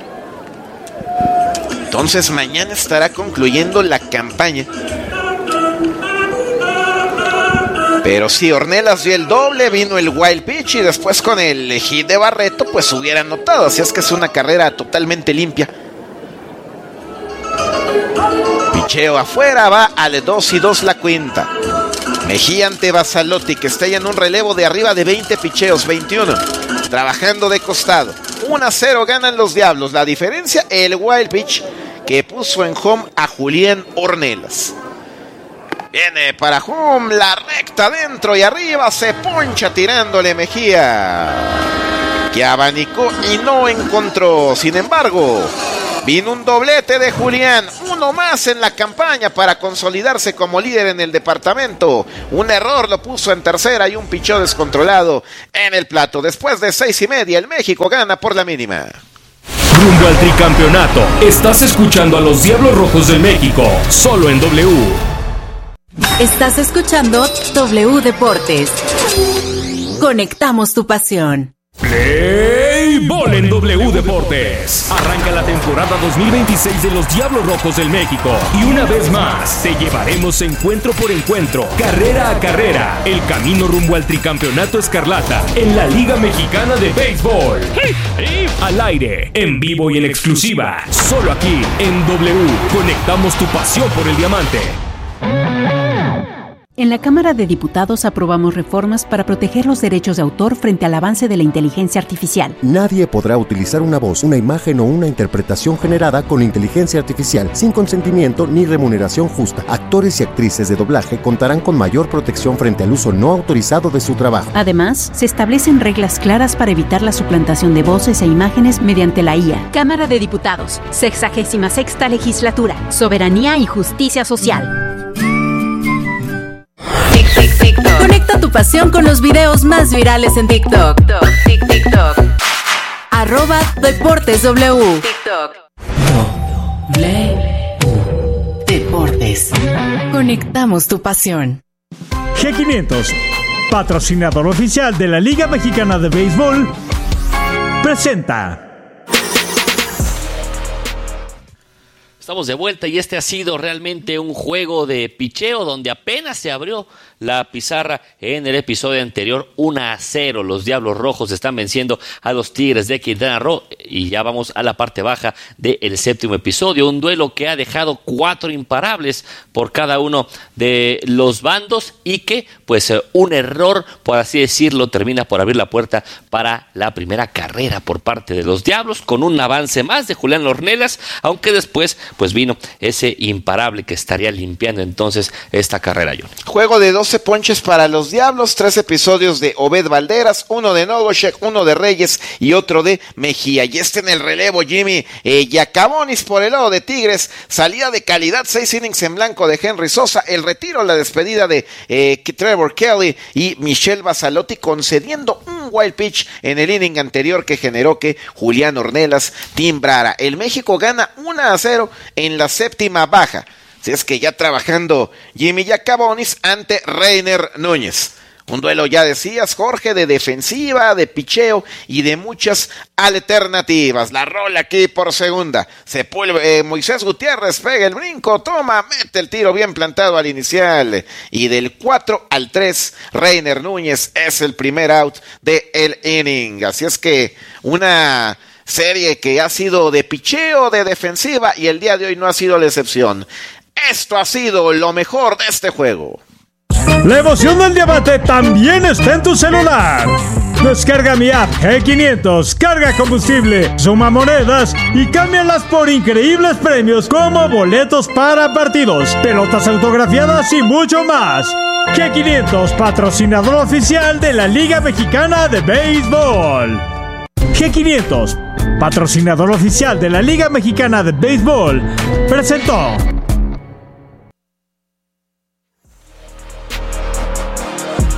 Entonces mañana estará concluyendo la campaña Pero si Ornelas dio el doble, vino el wild pitch y después con el hit de Barreto pues hubiera anotado. Así es que es una carrera totalmente limpia. Picheo afuera, va al dos y dos la cuenta. Mejía ante Basalotti, que está ya en un relevo de arriba de veinte picheos, veintiuno. Trabajando de costado. uno a cero ganan los Diablos. La diferencia, el wild pitch que puso en home a Julián Ornelas. Viene para home, la recta dentro y arriba, se poncha tirándole Mejía, que abanicó y no encontró. Sin embargo, vino un doblete de Julián, uno más en la campaña para consolidarse como líder en el departamento. Un error lo puso en tercera y un picheo descontrolado en el plato. Después de seis y media, el México gana por la mínima. Rumbo al tricampeonato, estás escuchando a los Diablos Rojos del México, solo en W. Estás escuchando W Deportes. Conectamos tu pasión. Play Ball en W Deportes. Arranca la temporada dos mil veintiséis de los Diablos Rojos del México. Y una vez más, te llevaremos encuentro por encuentro, carrera a carrera, el camino rumbo al tricampeonato escarlata en la Liga Mexicana de Béisbol. Al aire, en vivo y en exclusiva, solo aquí en W. Conectamos tu pasión por el diamante. En la Cámara de Diputados aprobamos reformas para proteger los derechos de autor frente al avance de la inteligencia artificial. Nadie podrá utilizar una voz, una imagen o una interpretación generada con inteligencia artificial sin consentimiento ni remuneración justa. Actores y actrices de doblaje contarán con mayor protección frente al uso no autorizado de su trabajo. Además, se establecen reglas claras para evitar la suplantación de voces e imágenes mediante la I A. Cámara de Diputados, sexagésima sexta legislatura, soberanía y justicia social. Conecta tu pasión con los videos más virales en TikTok. TikTok, TikTok. Arroba Deportes W. TikTok. W Deportes. Conectamos tu pasión. G quinientos, patrocinador oficial de la Liga Mexicana de Béisbol, presenta. Estamos de vuelta y este ha sido realmente un juego de picheo donde apenas se abrió la pizarra en el episodio anterior. uno a cero, los Diablos Rojos están venciendo a los Tigres de Quintana Roo y ya vamos a la parte baja del séptimo episodio, un duelo que ha dejado cuatro imparables por cada uno de los bandos y que pues un error, por así decirlo, termina por abrir la puerta para la primera carrera por parte de los Diablos con un avance más de Julián Ornelas, aunque después pues vino ese imparable que estaría limpiando entonces esta carrera, John. Juego de doce ponches para los Diablos, tres episodios de Obed Valderas, uno de Nogoshek, uno de Reyes y otro de Mejía. Y este en el relevo, Jimmy eh, Yacabonis por el lado de Tigres, salida de calidad, seis innings en blanco de Henry Sosa, el retiro, la despedida de eh, Trevor Kelly y Michelle Basalotti concediendo un wild pitch en el inning anterior que generó que Julián Ornelas timbrara. El México gana uno a cero en la séptima baja. Si es que ya trabajando Jimmy Yacabonis ante Reiner Núñez. Un duelo, ya decías, Jorge, de defensiva, de picheo y de muchas alternativas. La rola aquí por segunda. Se pulve, eh, Moisés Gutiérrez pega el brinco, toma, mete el tiro bien plantado al inicial. Y del cuatro al tres, Reiner Núñez es el primer out del inning. Así es que una serie que ha sido de picheo, de defensiva y el día de hoy no ha sido la excepción. Esto ha sido lo mejor de este juego. La emoción del diamante también está en tu celular. Descarga mi app G quinientos, carga combustible, suma monedas y cámbialas por increíbles premios como boletos para partidos, pelotas autografiadas y mucho más. G quinientos, patrocinador oficial de la Liga Mexicana de Béisbol. G quinientos, patrocinador oficial de la Liga Mexicana de Béisbol, presentó.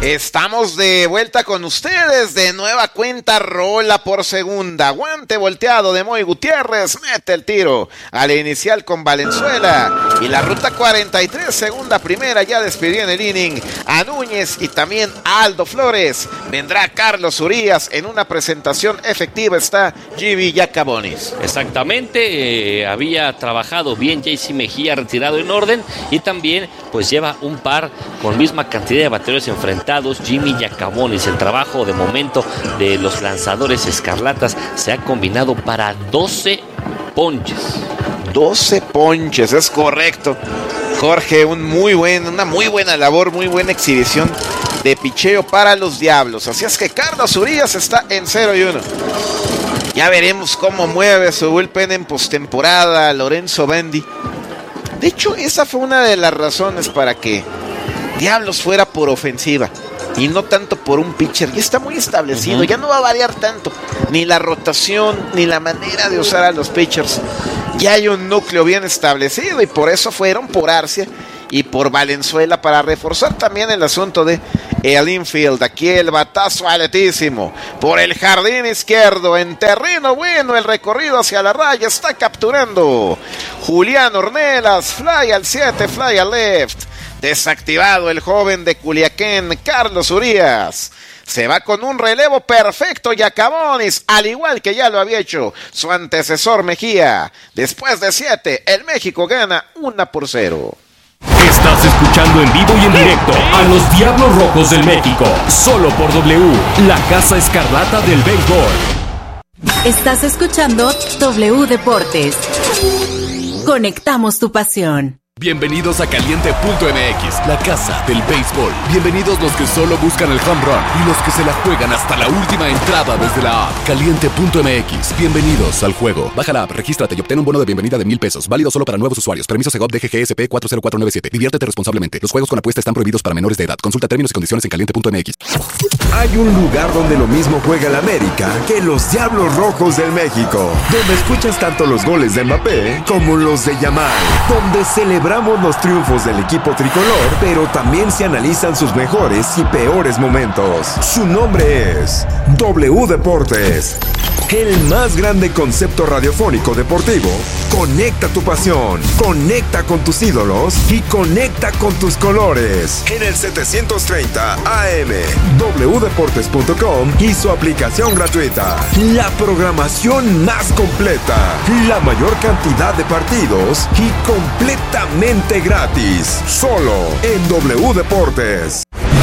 Estamos de vuelta con ustedes, de nueva cuenta, rola por segunda, guante volteado de Moy Gutiérrez, mete el tiro al inicial con Valenzuela, y la ruta cuarenta y tres, segunda primera, ya despidió en el inning a Núñez y también a Aldo Flores. Vendrá Carlos Urías, en una presentación efectiva está Jimmy Yacabonis. Exactamente, eh, había trabajado bien J C Mejía, retirado en orden, y también pues lleva un par con misma cantidad de bateadores enfrentados. Jimmy Yacabonis, el trabajo de momento de los lanzadores escarlatas se ha combinado para doce ponches. doce ponches, es correcto. Jorge, un muy buen, una muy buena labor, muy buena exhibición de picheo para los Diablos. Así es que Carlos Urías está en cero y uno. Ya veremos cómo mueve su bullpen en postemporada Lorenzo Bendy. De hecho, esa fue una de las razones para que Diablos fuera por ofensiva y no tanto por un pitcher. Ya está muy establecido, uh-huh. Ya no va a variar tanto ni la rotación ni la manera de usar a los pitchers. Ya hay un núcleo bien establecido y por eso fueron por Arcia y por Valenzuela, para reforzar también el asunto de el infield. Aquí el batazo altísimo por el jardín izquierdo, en terreno bueno, el recorrido hacia la raya, está capturando Julián Ornelas, fly al siete, fly al left. Desactivado el joven de Culiacán, Carlos Urías. Se va con un relevo perfecto Yacabonis, al igual que ya lo había hecho su antecesor Mejía. Después de siete, el México gana una por cero. Estás escuchando en vivo y en directo a los Diablos Rojos del México, solo por W, la Casa Escarlata del Béisbol. Estás escuchando W Deportes. Conectamos tu pasión. Bienvenidos a Caliente punto M X, la casa del béisbol. Bienvenidos los que solo buscan el home run y los que se la juegan hasta la última entrada desde la app. Caliente punto M X, bienvenidos al juego. Baja la app, regístrate y obtén un bono de bienvenida de mil pesos. Válido solo para nuevos usuarios. Permiso Segov D G G S P cuatro cero cuatro nueve siete. Diviértete responsablemente. Los juegos con apuesta están prohibidos para menores de edad. Consulta términos y condiciones en Caliente punto M X. Hay un lugar donde lo mismo juega el América que los Diablos Rojos del México, donde escuchas tanto los goles de Mbappé como los de Yamal, donde celebramos los triunfos del equipo tricolor, pero también se analizan sus mejores y peores momentos. Su nombre es W Deportes, el más grande concepto radiofónico deportivo. Conecta tu pasión, conecta con tus ídolos y conecta con tus colores. En el setecientos treinta A M, w deportes punto com y su aplicación gratuita. La programación más completa, la mayor cantidad de partidos y completamente gratis. Solo en W Deportes.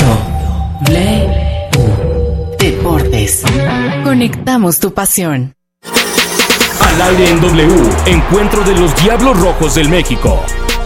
W Deportes. Conectamos tu pasión. Al aire en W, encuentro de los Diablos Rojos del México.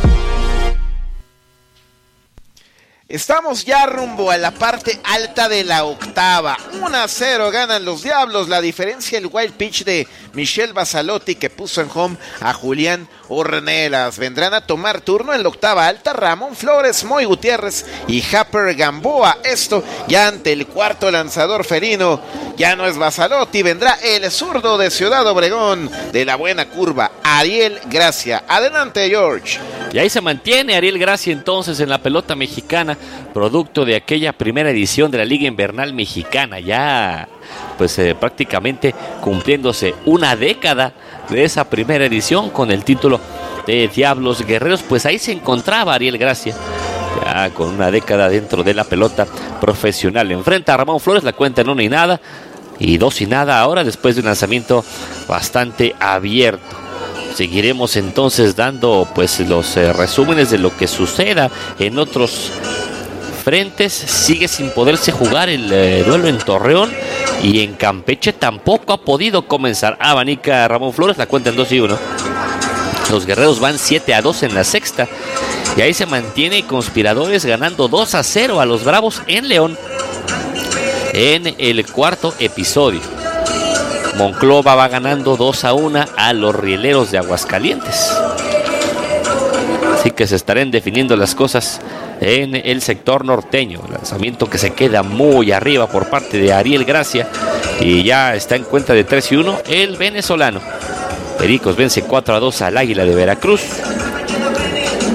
Estamos ya rumbo a la parte alta de la octava. uno a cero ganan los Diablos. La diferencia, el wild pitch de Michel Basalotti, que puso en home a Julián Ornelas. Vendrán a tomar turno en la octava alta Ramón Flores, Moy Gutiérrez y Happer Gamboa. Esto ya ante el cuarto lanzador felino. Ya no es Basalotti, vendrá el zurdo de Ciudad Obregón, de la buena curva, Ariel Gracia. Adelante, George. Y ahí se mantiene Ariel Gracia entonces en la pelota mexicana, producto de aquella primera edición de la Liga Invernal Mexicana, ya pues eh, prácticamente cumpliéndose una década de esa primera edición con el título de Diablos Guerreros. Pues ahí se encontraba Ariel Gracia, ya con una década dentro de la pelota profesional. Enfrenta a Ramón Flores, la cuenta en uno y nada, y dos y nada ahora después de un lanzamiento bastante abierto. Seguiremos entonces dando pues los eh, resúmenes de lo que suceda en otros frentes. Sigue sin poderse jugar el eh, duelo en Torreón, y en Campeche tampoco ha podido comenzar. Abanica Ramón Flores, la cuenta en dos y uno. Los Guerreros van siete a dos en la sexta, y ahí se mantiene Conspiradores ganando dos a cero a los Bravos en León en el cuarto episodio. Monclova va ganando dos a uno a los Rieleros de Aguascalientes. Así que se estarán definiendo las cosas en el sector norteño. Lanzamiento que se queda muy arriba por parte de Ariel Gracia, y ya está en cuenta de tres y uno el venezolano. Pericos vence cuatro a dos al Águila de Veracruz.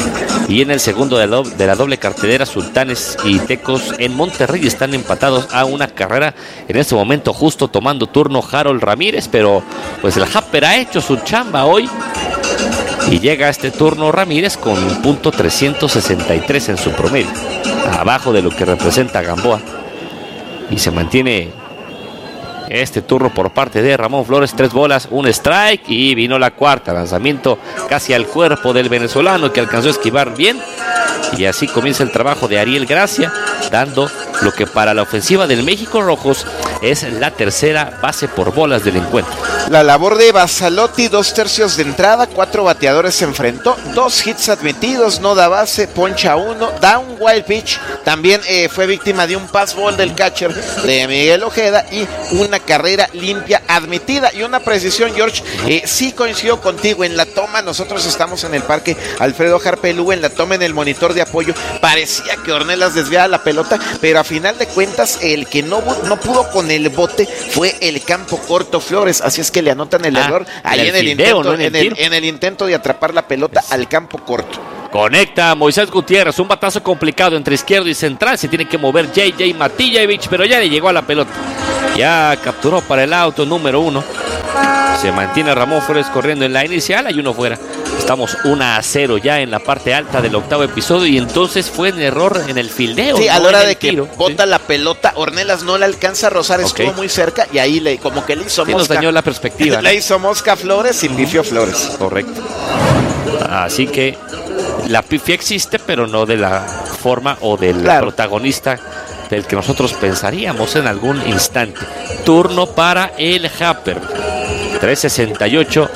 Y en el segundo de la, doble, de la doble cartelera, Sultanes y Tecos en Monterrey están empatados a una carrera. En este momento justo tomando turno Harold Ramírez, pero pues el Happer ha hecho su chamba hoy. Y llega a este turno Ramírez con punto trescientos sesenta y tres en su promedio, abajo de lo que representa Gamboa. Y se mantiene este turno por parte de Ramón Flores, tres bolas, un strike, y vino la cuarta, lanzamiento casi al cuerpo del venezolano que alcanzó a esquivar bien. Y así comienza el trabajo de Ariel Gracia, dando lo que para la ofensiva del México Rojos es la tercera base por bolas del encuentro. La labor de Basalotti, dos tercios de entrada, cuatro bateadores se enfrentó, dos hits admitidos, no da base, poncha uno, da un wild pitch, también eh, fue víctima de un pass ball del catcher de Miguel Ojeda y una carrera limpia admitida y una precisión, George. Eh, sí coincido contigo, en la toma, nosotros estamos en el parque Alfredo Harpelú, en la toma en el monitor de apoyo, parecía que Ornelas desviaba la pelota, pero a final de cuentas el que no, no pudo con el bote fue el campo corto Flores, así es que le anotan el ah, error ahí en el, fideo, intento, ¿no? en, el en, el, en el intento de atrapar la pelota es. al campo corto. Conecta Moisés Gutiérrez, un batazo complicado entre izquierdo y central, se tiene que mover J J Matijevich, pero ya le llegó a la pelota, ya capturó para el auto número uno. Se mantiene Ramón Flores corriendo en la inicial, hay uno fuera. Estamos uno a cero ya en la parte alta del octavo episodio, y entonces fue un error en el fildeo. Sí, no a la hora de tiro, que bota ¿sí? la pelota, Ornelas no la alcanza a rozar, okay. Estuvo muy cerca y ahí le como que le hizo sí, mosca. Nos dañó la perspectiva. Le ¿no? hizo mosca a Flores y pifió Flores. Correcto. Así que la pifia existe, pero no de la forma o del claro. protagonista del que nosotros pensaríamos en algún instante. Turno para el Happer. tres sesenta y ocho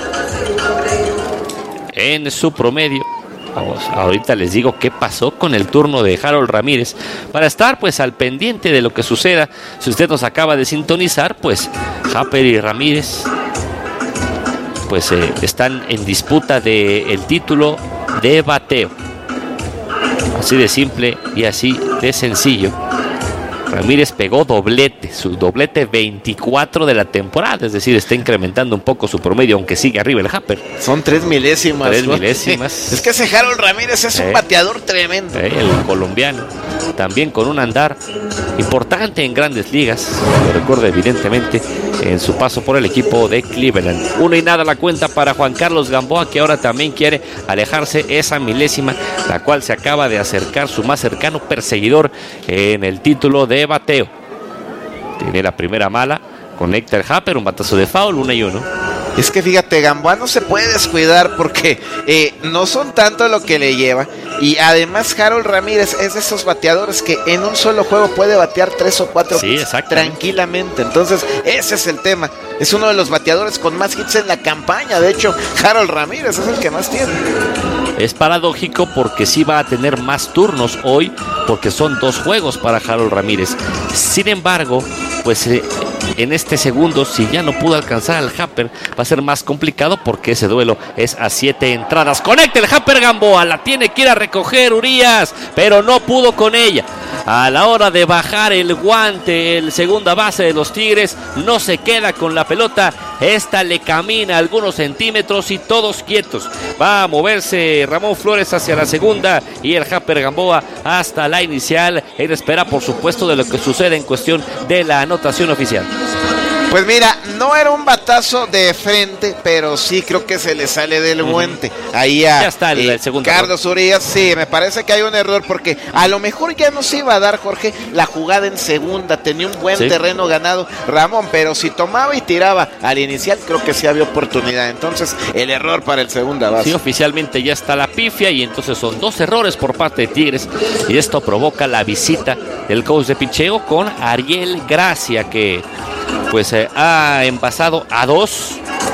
en su promedio. Vamos, ahorita les digo qué pasó con el turno de Harold Ramírez para estar pues al pendiente de lo que suceda. Si usted nos acaba de sintonizar, pues Happer y Ramírez pues eh, están en disputa del título de bateo. Así de simple y así de sencillo. Ramírez pegó doblete, su doblete veinticuatro de la temporada, es decir, está incrementando un poco su promedio, aunque sigue arriba el Happer. Son tres milésimas. Tres ¿no? milésimas. Es que ese Harold Ramírez es eh, un bateador tremendo. Eh, el colombiano, también con un andar importante en grandes ligas, lo recuerda evidentemente en su paso por el equipo de Cleveland. Uno y nada la cuenta para Juan Carlos Gamboa, que ahora también quiere alejarse esa milésima, la cual se acaba de acercar su más cercano perseguidor en el título de bateo. Tiene la primera mala, conecta el Happer, un batazo de foul, uno y uno. Es que fíjate, Gamboa no se puede descuidar porque eh, no son tanto lo que le lleva. Y además Harold Ramírez es de esos bateadores que en un solo juego puede batear tres o cuatro sí, hits tranquilamente. Entonces ese es el tema. Es uno de los bateadores con más hits en la campaña. De hecho, Harold Ramírez es el que más tiene. Es paradójico porque sí va a tener más turnos hoy, porque son dos juegos para Harold Ramírez. Sin embargo, pues eh, en este segundo, si ya no pudo alcanzar al Happer, va a ser más complicado porque ese duelo es a siete entradas. Conecta el Happer Gamboa, la tiene que ir a recoger Urias, pero no pudo con ella. A la hora de bajar el guante, el segunda base de los Tigres no se queda con la pelota. Esta le camina algunos centímetros y todos quietos. Va a moverse Ramón Flores hacia la segunda y el Happer Gamboa hasta la inicial, en espera por supuesto de lo que sucede en cuestión de la anotación oficial. Pues mira, no era un batazo de frente, pero sí creo que se le sale del guante. Uh-huh. Ahí a ya está el, eh, el segundo Carlos Urias, sí, me parece que hay un error porque a lo mejor ya no se iba a dar, Jorge, la jugada en segunda, tenía un buen sí. terreno ganado Ramón, pero si tomaba y tiraba al inicial, creo que sí había oportunidad. Entonces, el error para el segunda base. Sí, oficialmente ya está la pifia y entonces son dos errores por parte de Tigres y esto provoca la visita del coach de picheo con Ariel Gracia, que pues eh, ha envasado a dos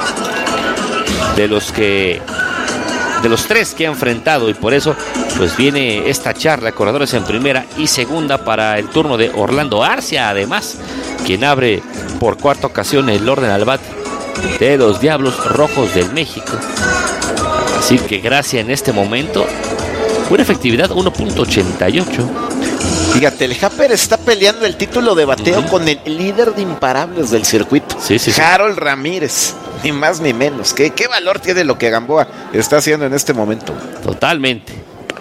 de los que de los tres que ha enfrentado y por eso pues viene esta charla, corredores en primera y segunda para el turno de Orlando Arcia, además quien abre por cuarta ocasión el orden al bate de los Diablos Rojos del México. Así que Gracia en este momento, una efectividad uno punto ochenta y ocho. Fíjate, el Happer está peleando el título de bateo uh-huh. con el líder de imparables del circuito, sí, sí, sí. Harold Ramírez, ni más ni menos. ¿Qué, qué valor tiene lo que Gamboa está haciendo en este momento? Totalmente.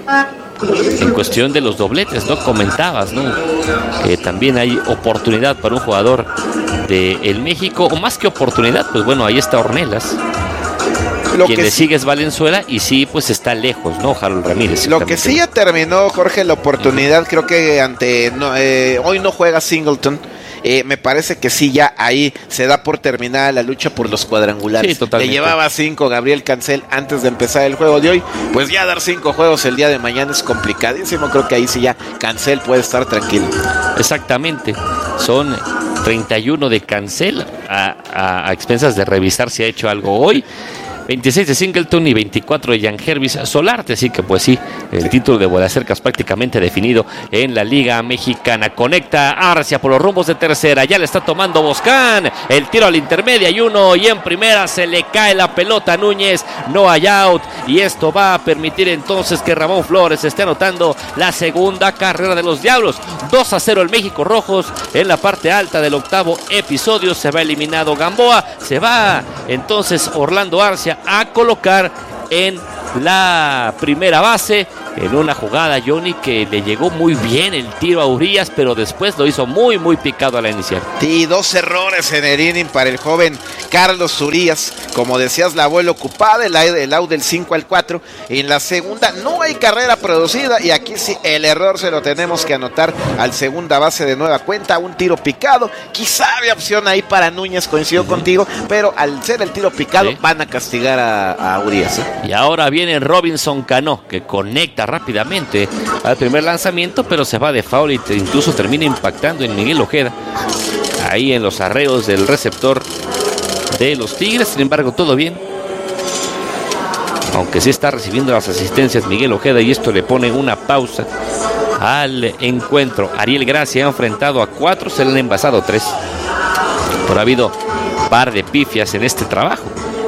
En cuestión de los dobletes, ¿no? Comentabas, ¿no? Que también hay oportunidad para un jugador de el México, o más que oportunidad, pues bueno, ahí está Ornelas. Lo Quien que le sí, sigue es Valenzuela y sí, pues está lejos, ¿no? Harold Ramírez. Lo que sí ya terminó, Jorge, la oportunidad, uh-huh. creo que ante no, eh, hoy no juega Singleton. Eh, me parece que sí, ya ahí se da por terminada la lucha por los cuadrangulares. Sí, totalmente. Le llevaba cinco Gabriel Cancel antes de empezar el juego de hoy. Pues ya dar cinco juegos el día de mañana es complicadísimo. Creo que ahí sí ya Cancel puede estar tranquilo. Exactamente. Son treinta y uno de Cancel a, a, a expensas de revisar si ha hecho algo hoy. veintiséis de Singleton y veinticuatro de Jan Hervis Solarte, así que pues sí, el título de Bodacercas prácticamente definido en la Liga Mexicana. Conecta Arcia por los rumbos de tercera, ya le está tomando Boscán, el tiro a la intermedia y uno, y en primera se le cae la pelota a Núñez, no hay out, y esto va a permitir entonces que Ramón Flores esté anotando la segunda carrera de los Diablos. Dos a cero el México Rojos en la parte alta del octavo episodio. Se va eliminado Gamboa, se va entonces Orlando Arcia a colocar en la primera base en una jugada, Johnny, que le llegó muy bien el tiro a Urias, pero después lo hizo muy muy picado a la inicial. Sí, dos errores en el inning para el joven Carlos Urias, como decías, la bola ocupada, el, el out del cinco al cuatro, en la segunda no hay carrera producida, y aquí sí el error se lo tenemos que anotar al segunda base de nueva cuenta, un tiro picado, quizá había opción ahí para Núñez, coincido uh-huh. contigo, pero al ser el tiro picado sí. van a castigar a, a Urias. ¿eh? Y ahora viene Robinson Cano, que conecta rápidamente al primer lanzamiento, pero se va de foul y te, incluso termina impactando en Miguel Ojeda, ahí en los arreos del receptor de los Tigres. Sin embargo, todo bien, aunque sí está recibiendo las asistencias Miguel Ojeda, y esto le pone una pausa al encuentro. Ariel Gracia ha enfrentado a cuatro, se le han envasado tres, pero ha habido par de pifias en este trabajo.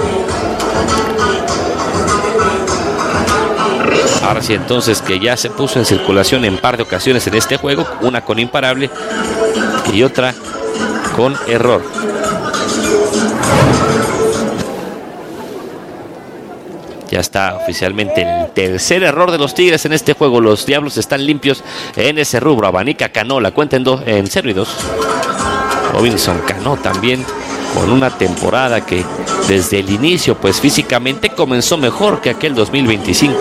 Ahora sí, entonces, que ya se puso en circulación en par de ocasiones en este juego, una con imparable y otra con error. Ya está oficialmente el tercer error de los Tigres en este juego. Los Diablos están limpios en ese rubro. Abanica Cano, la cuenta en, do, en cero y dos. Robinson Cano también con una temporada que desde el inicio, pues físicamente comenzó mejor que aquel dos mil veinticinco.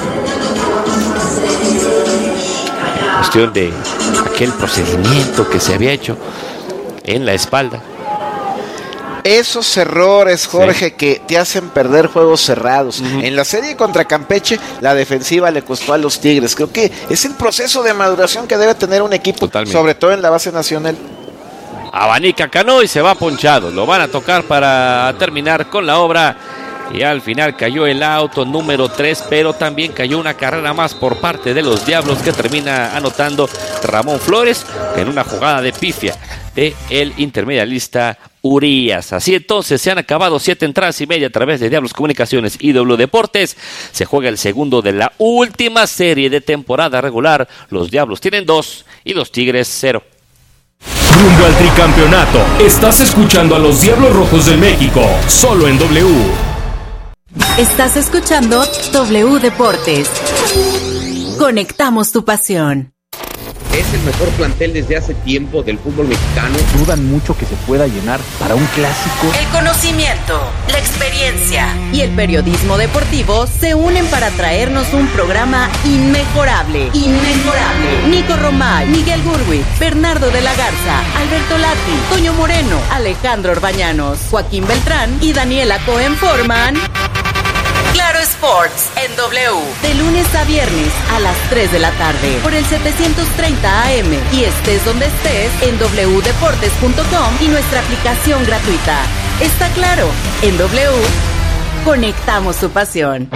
Cuestión de aquel procedimiento que se había hecho en la espalda. Esos errores, Jorge, sí. que te hacen perder juegos cerrados. Uh-huh. En la serie contra Campeche, la defensiva le costó a los Tigres. Creo que es el proceso de maduración que debe tener un equipo, totalmente, sobre todo en la base nacional. Abanica Cano y se va ponchado. Lo van a tocar para terminar con la obra. Y al final cayó el auto número tres, pero también cayó una carrera más por parte de los Diablos, que termina anotando Ramón Flores en una jugada de pifia de el intermedialista Urias. Así entonces se han acabado siete entradas y media a través de Diablos Comunicaciones y W Deportes. Se juega el segundo de la última serie de temporada regular. Los Diablos tienen dos y los Tigres cero. Rumbo al tricampeonato. Estás escuchando a los Diablos Rojos del México, solo en W. Estás escuchando W Deportes. Conectamos tu pasión. Es el mejor plantel desde hace tiempo del fútbol mexicano. Dudan mucho que se pueda llenar para un clásico. El conocimiento, la experiencia y el periodismo deportivo se unen para traernos un programa inmejorable. Inmejorable. Nico Romay, Miguel Gurwitz, Bernardo de la Garza, Alberto Lati, Toño Moreno, Alejandro Orbañanos, Joaquín Beltrán y Daniela Cohen forman Claro Sports en W, de lunes a viernes a las tres de la tarde por el setecientos treinta A M, y estés donde estés en doble u deportes punto com y nuestra aplicación gratuita. Está claro, en W conectamos tu pasión.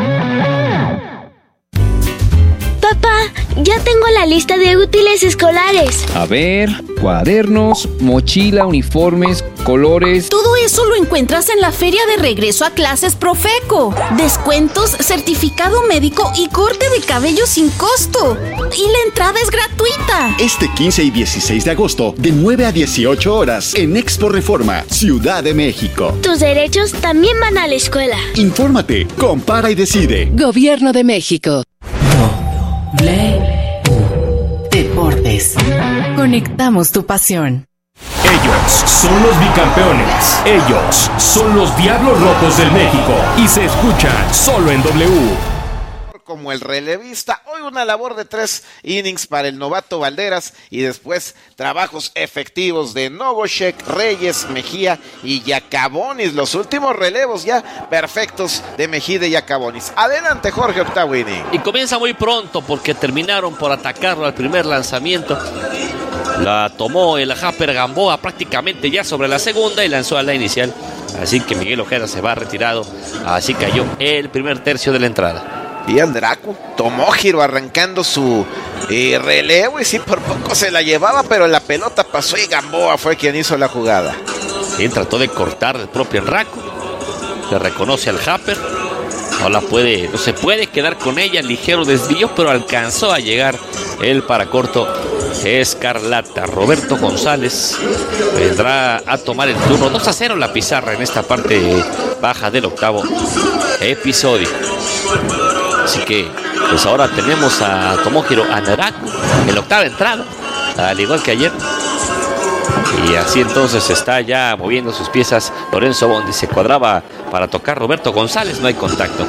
Papá, ya tengo la lista de útiles escolares. A ver, cuadernos, mochila, uniformes, colores. Todo eso lo encuentras en la feria de regreso a clases Profeco. Descuentos, certificado médico y corte de cabello sin costo. Y la entrada es gratuita. Este quince y dieciséis de agosto, de nueve a dieciocho horas, en Expo Reforma, Ciudad de México. Tus derechos también van a la escuela. Infórmate, compara y decide. Gobierno de México. W Deportes. Conectamos tu pasión. Ellos son los bicampeones. Ellos son los Diablos Rojos del México. Y se escuchan solo en W. Como el relevista, hoy una labor de tres innings para el novato Valderas y después trabajos efectivos de Nogoshek, Reyes, Mejía y Yacabonis. Los últimos relevos ya perfectos de Mejía y Yacabonis. Adelante, Jorge, octavo inning. Y comienza muy pronto porque terminaron por atacarlo al primer lanzamiento. La tomó el Japper Gamboa prácticamente ya sobre la segunda y lanzó a la inicial. Así que Miguel Ojeda se va retirado. Así cayó el primer tercio de la entrada. Y Andraco tomó giro arrancando su eh, relevo y sí, por poco se la llevaba, pero la pelota pasó y Gamboa fue quien hizo la jugada. Sí, trató de cortar el propio Andraco. Le reconoce al Japper. No la puede, no se puede quedar con ella. Ligero desvío, pero alcanzó a llegar el paracorto Escarlata. Roberto González vendrá a tomar el turno. dos a cero la pizarra en esta parte baja del octavo episodio. Así que, pues ahora tenemos a Tomohiro Andraco en la octava entrada, al igual que ayer. Y así entonces está ya moviendo sus piezas Lorenzo Bondi. Se cuadraba para tocar Roberto González, no hay contacto.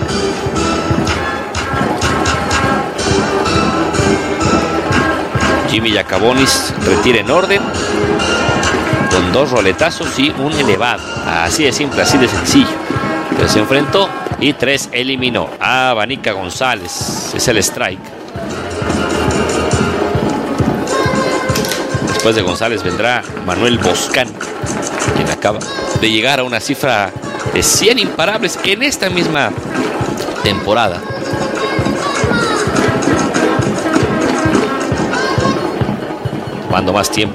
Jimmy Yacabonis retira en orden con dos roletazos y un elevado. Así de simple, así de sencillo. Pero se enfrentó y tres eliminó a Vanica González. Es el strike. Después de González vendrá Manuel Boscán, quien acaba de llegar a una cifra de cien imparables en esta misma temporada. Tomando más tiempo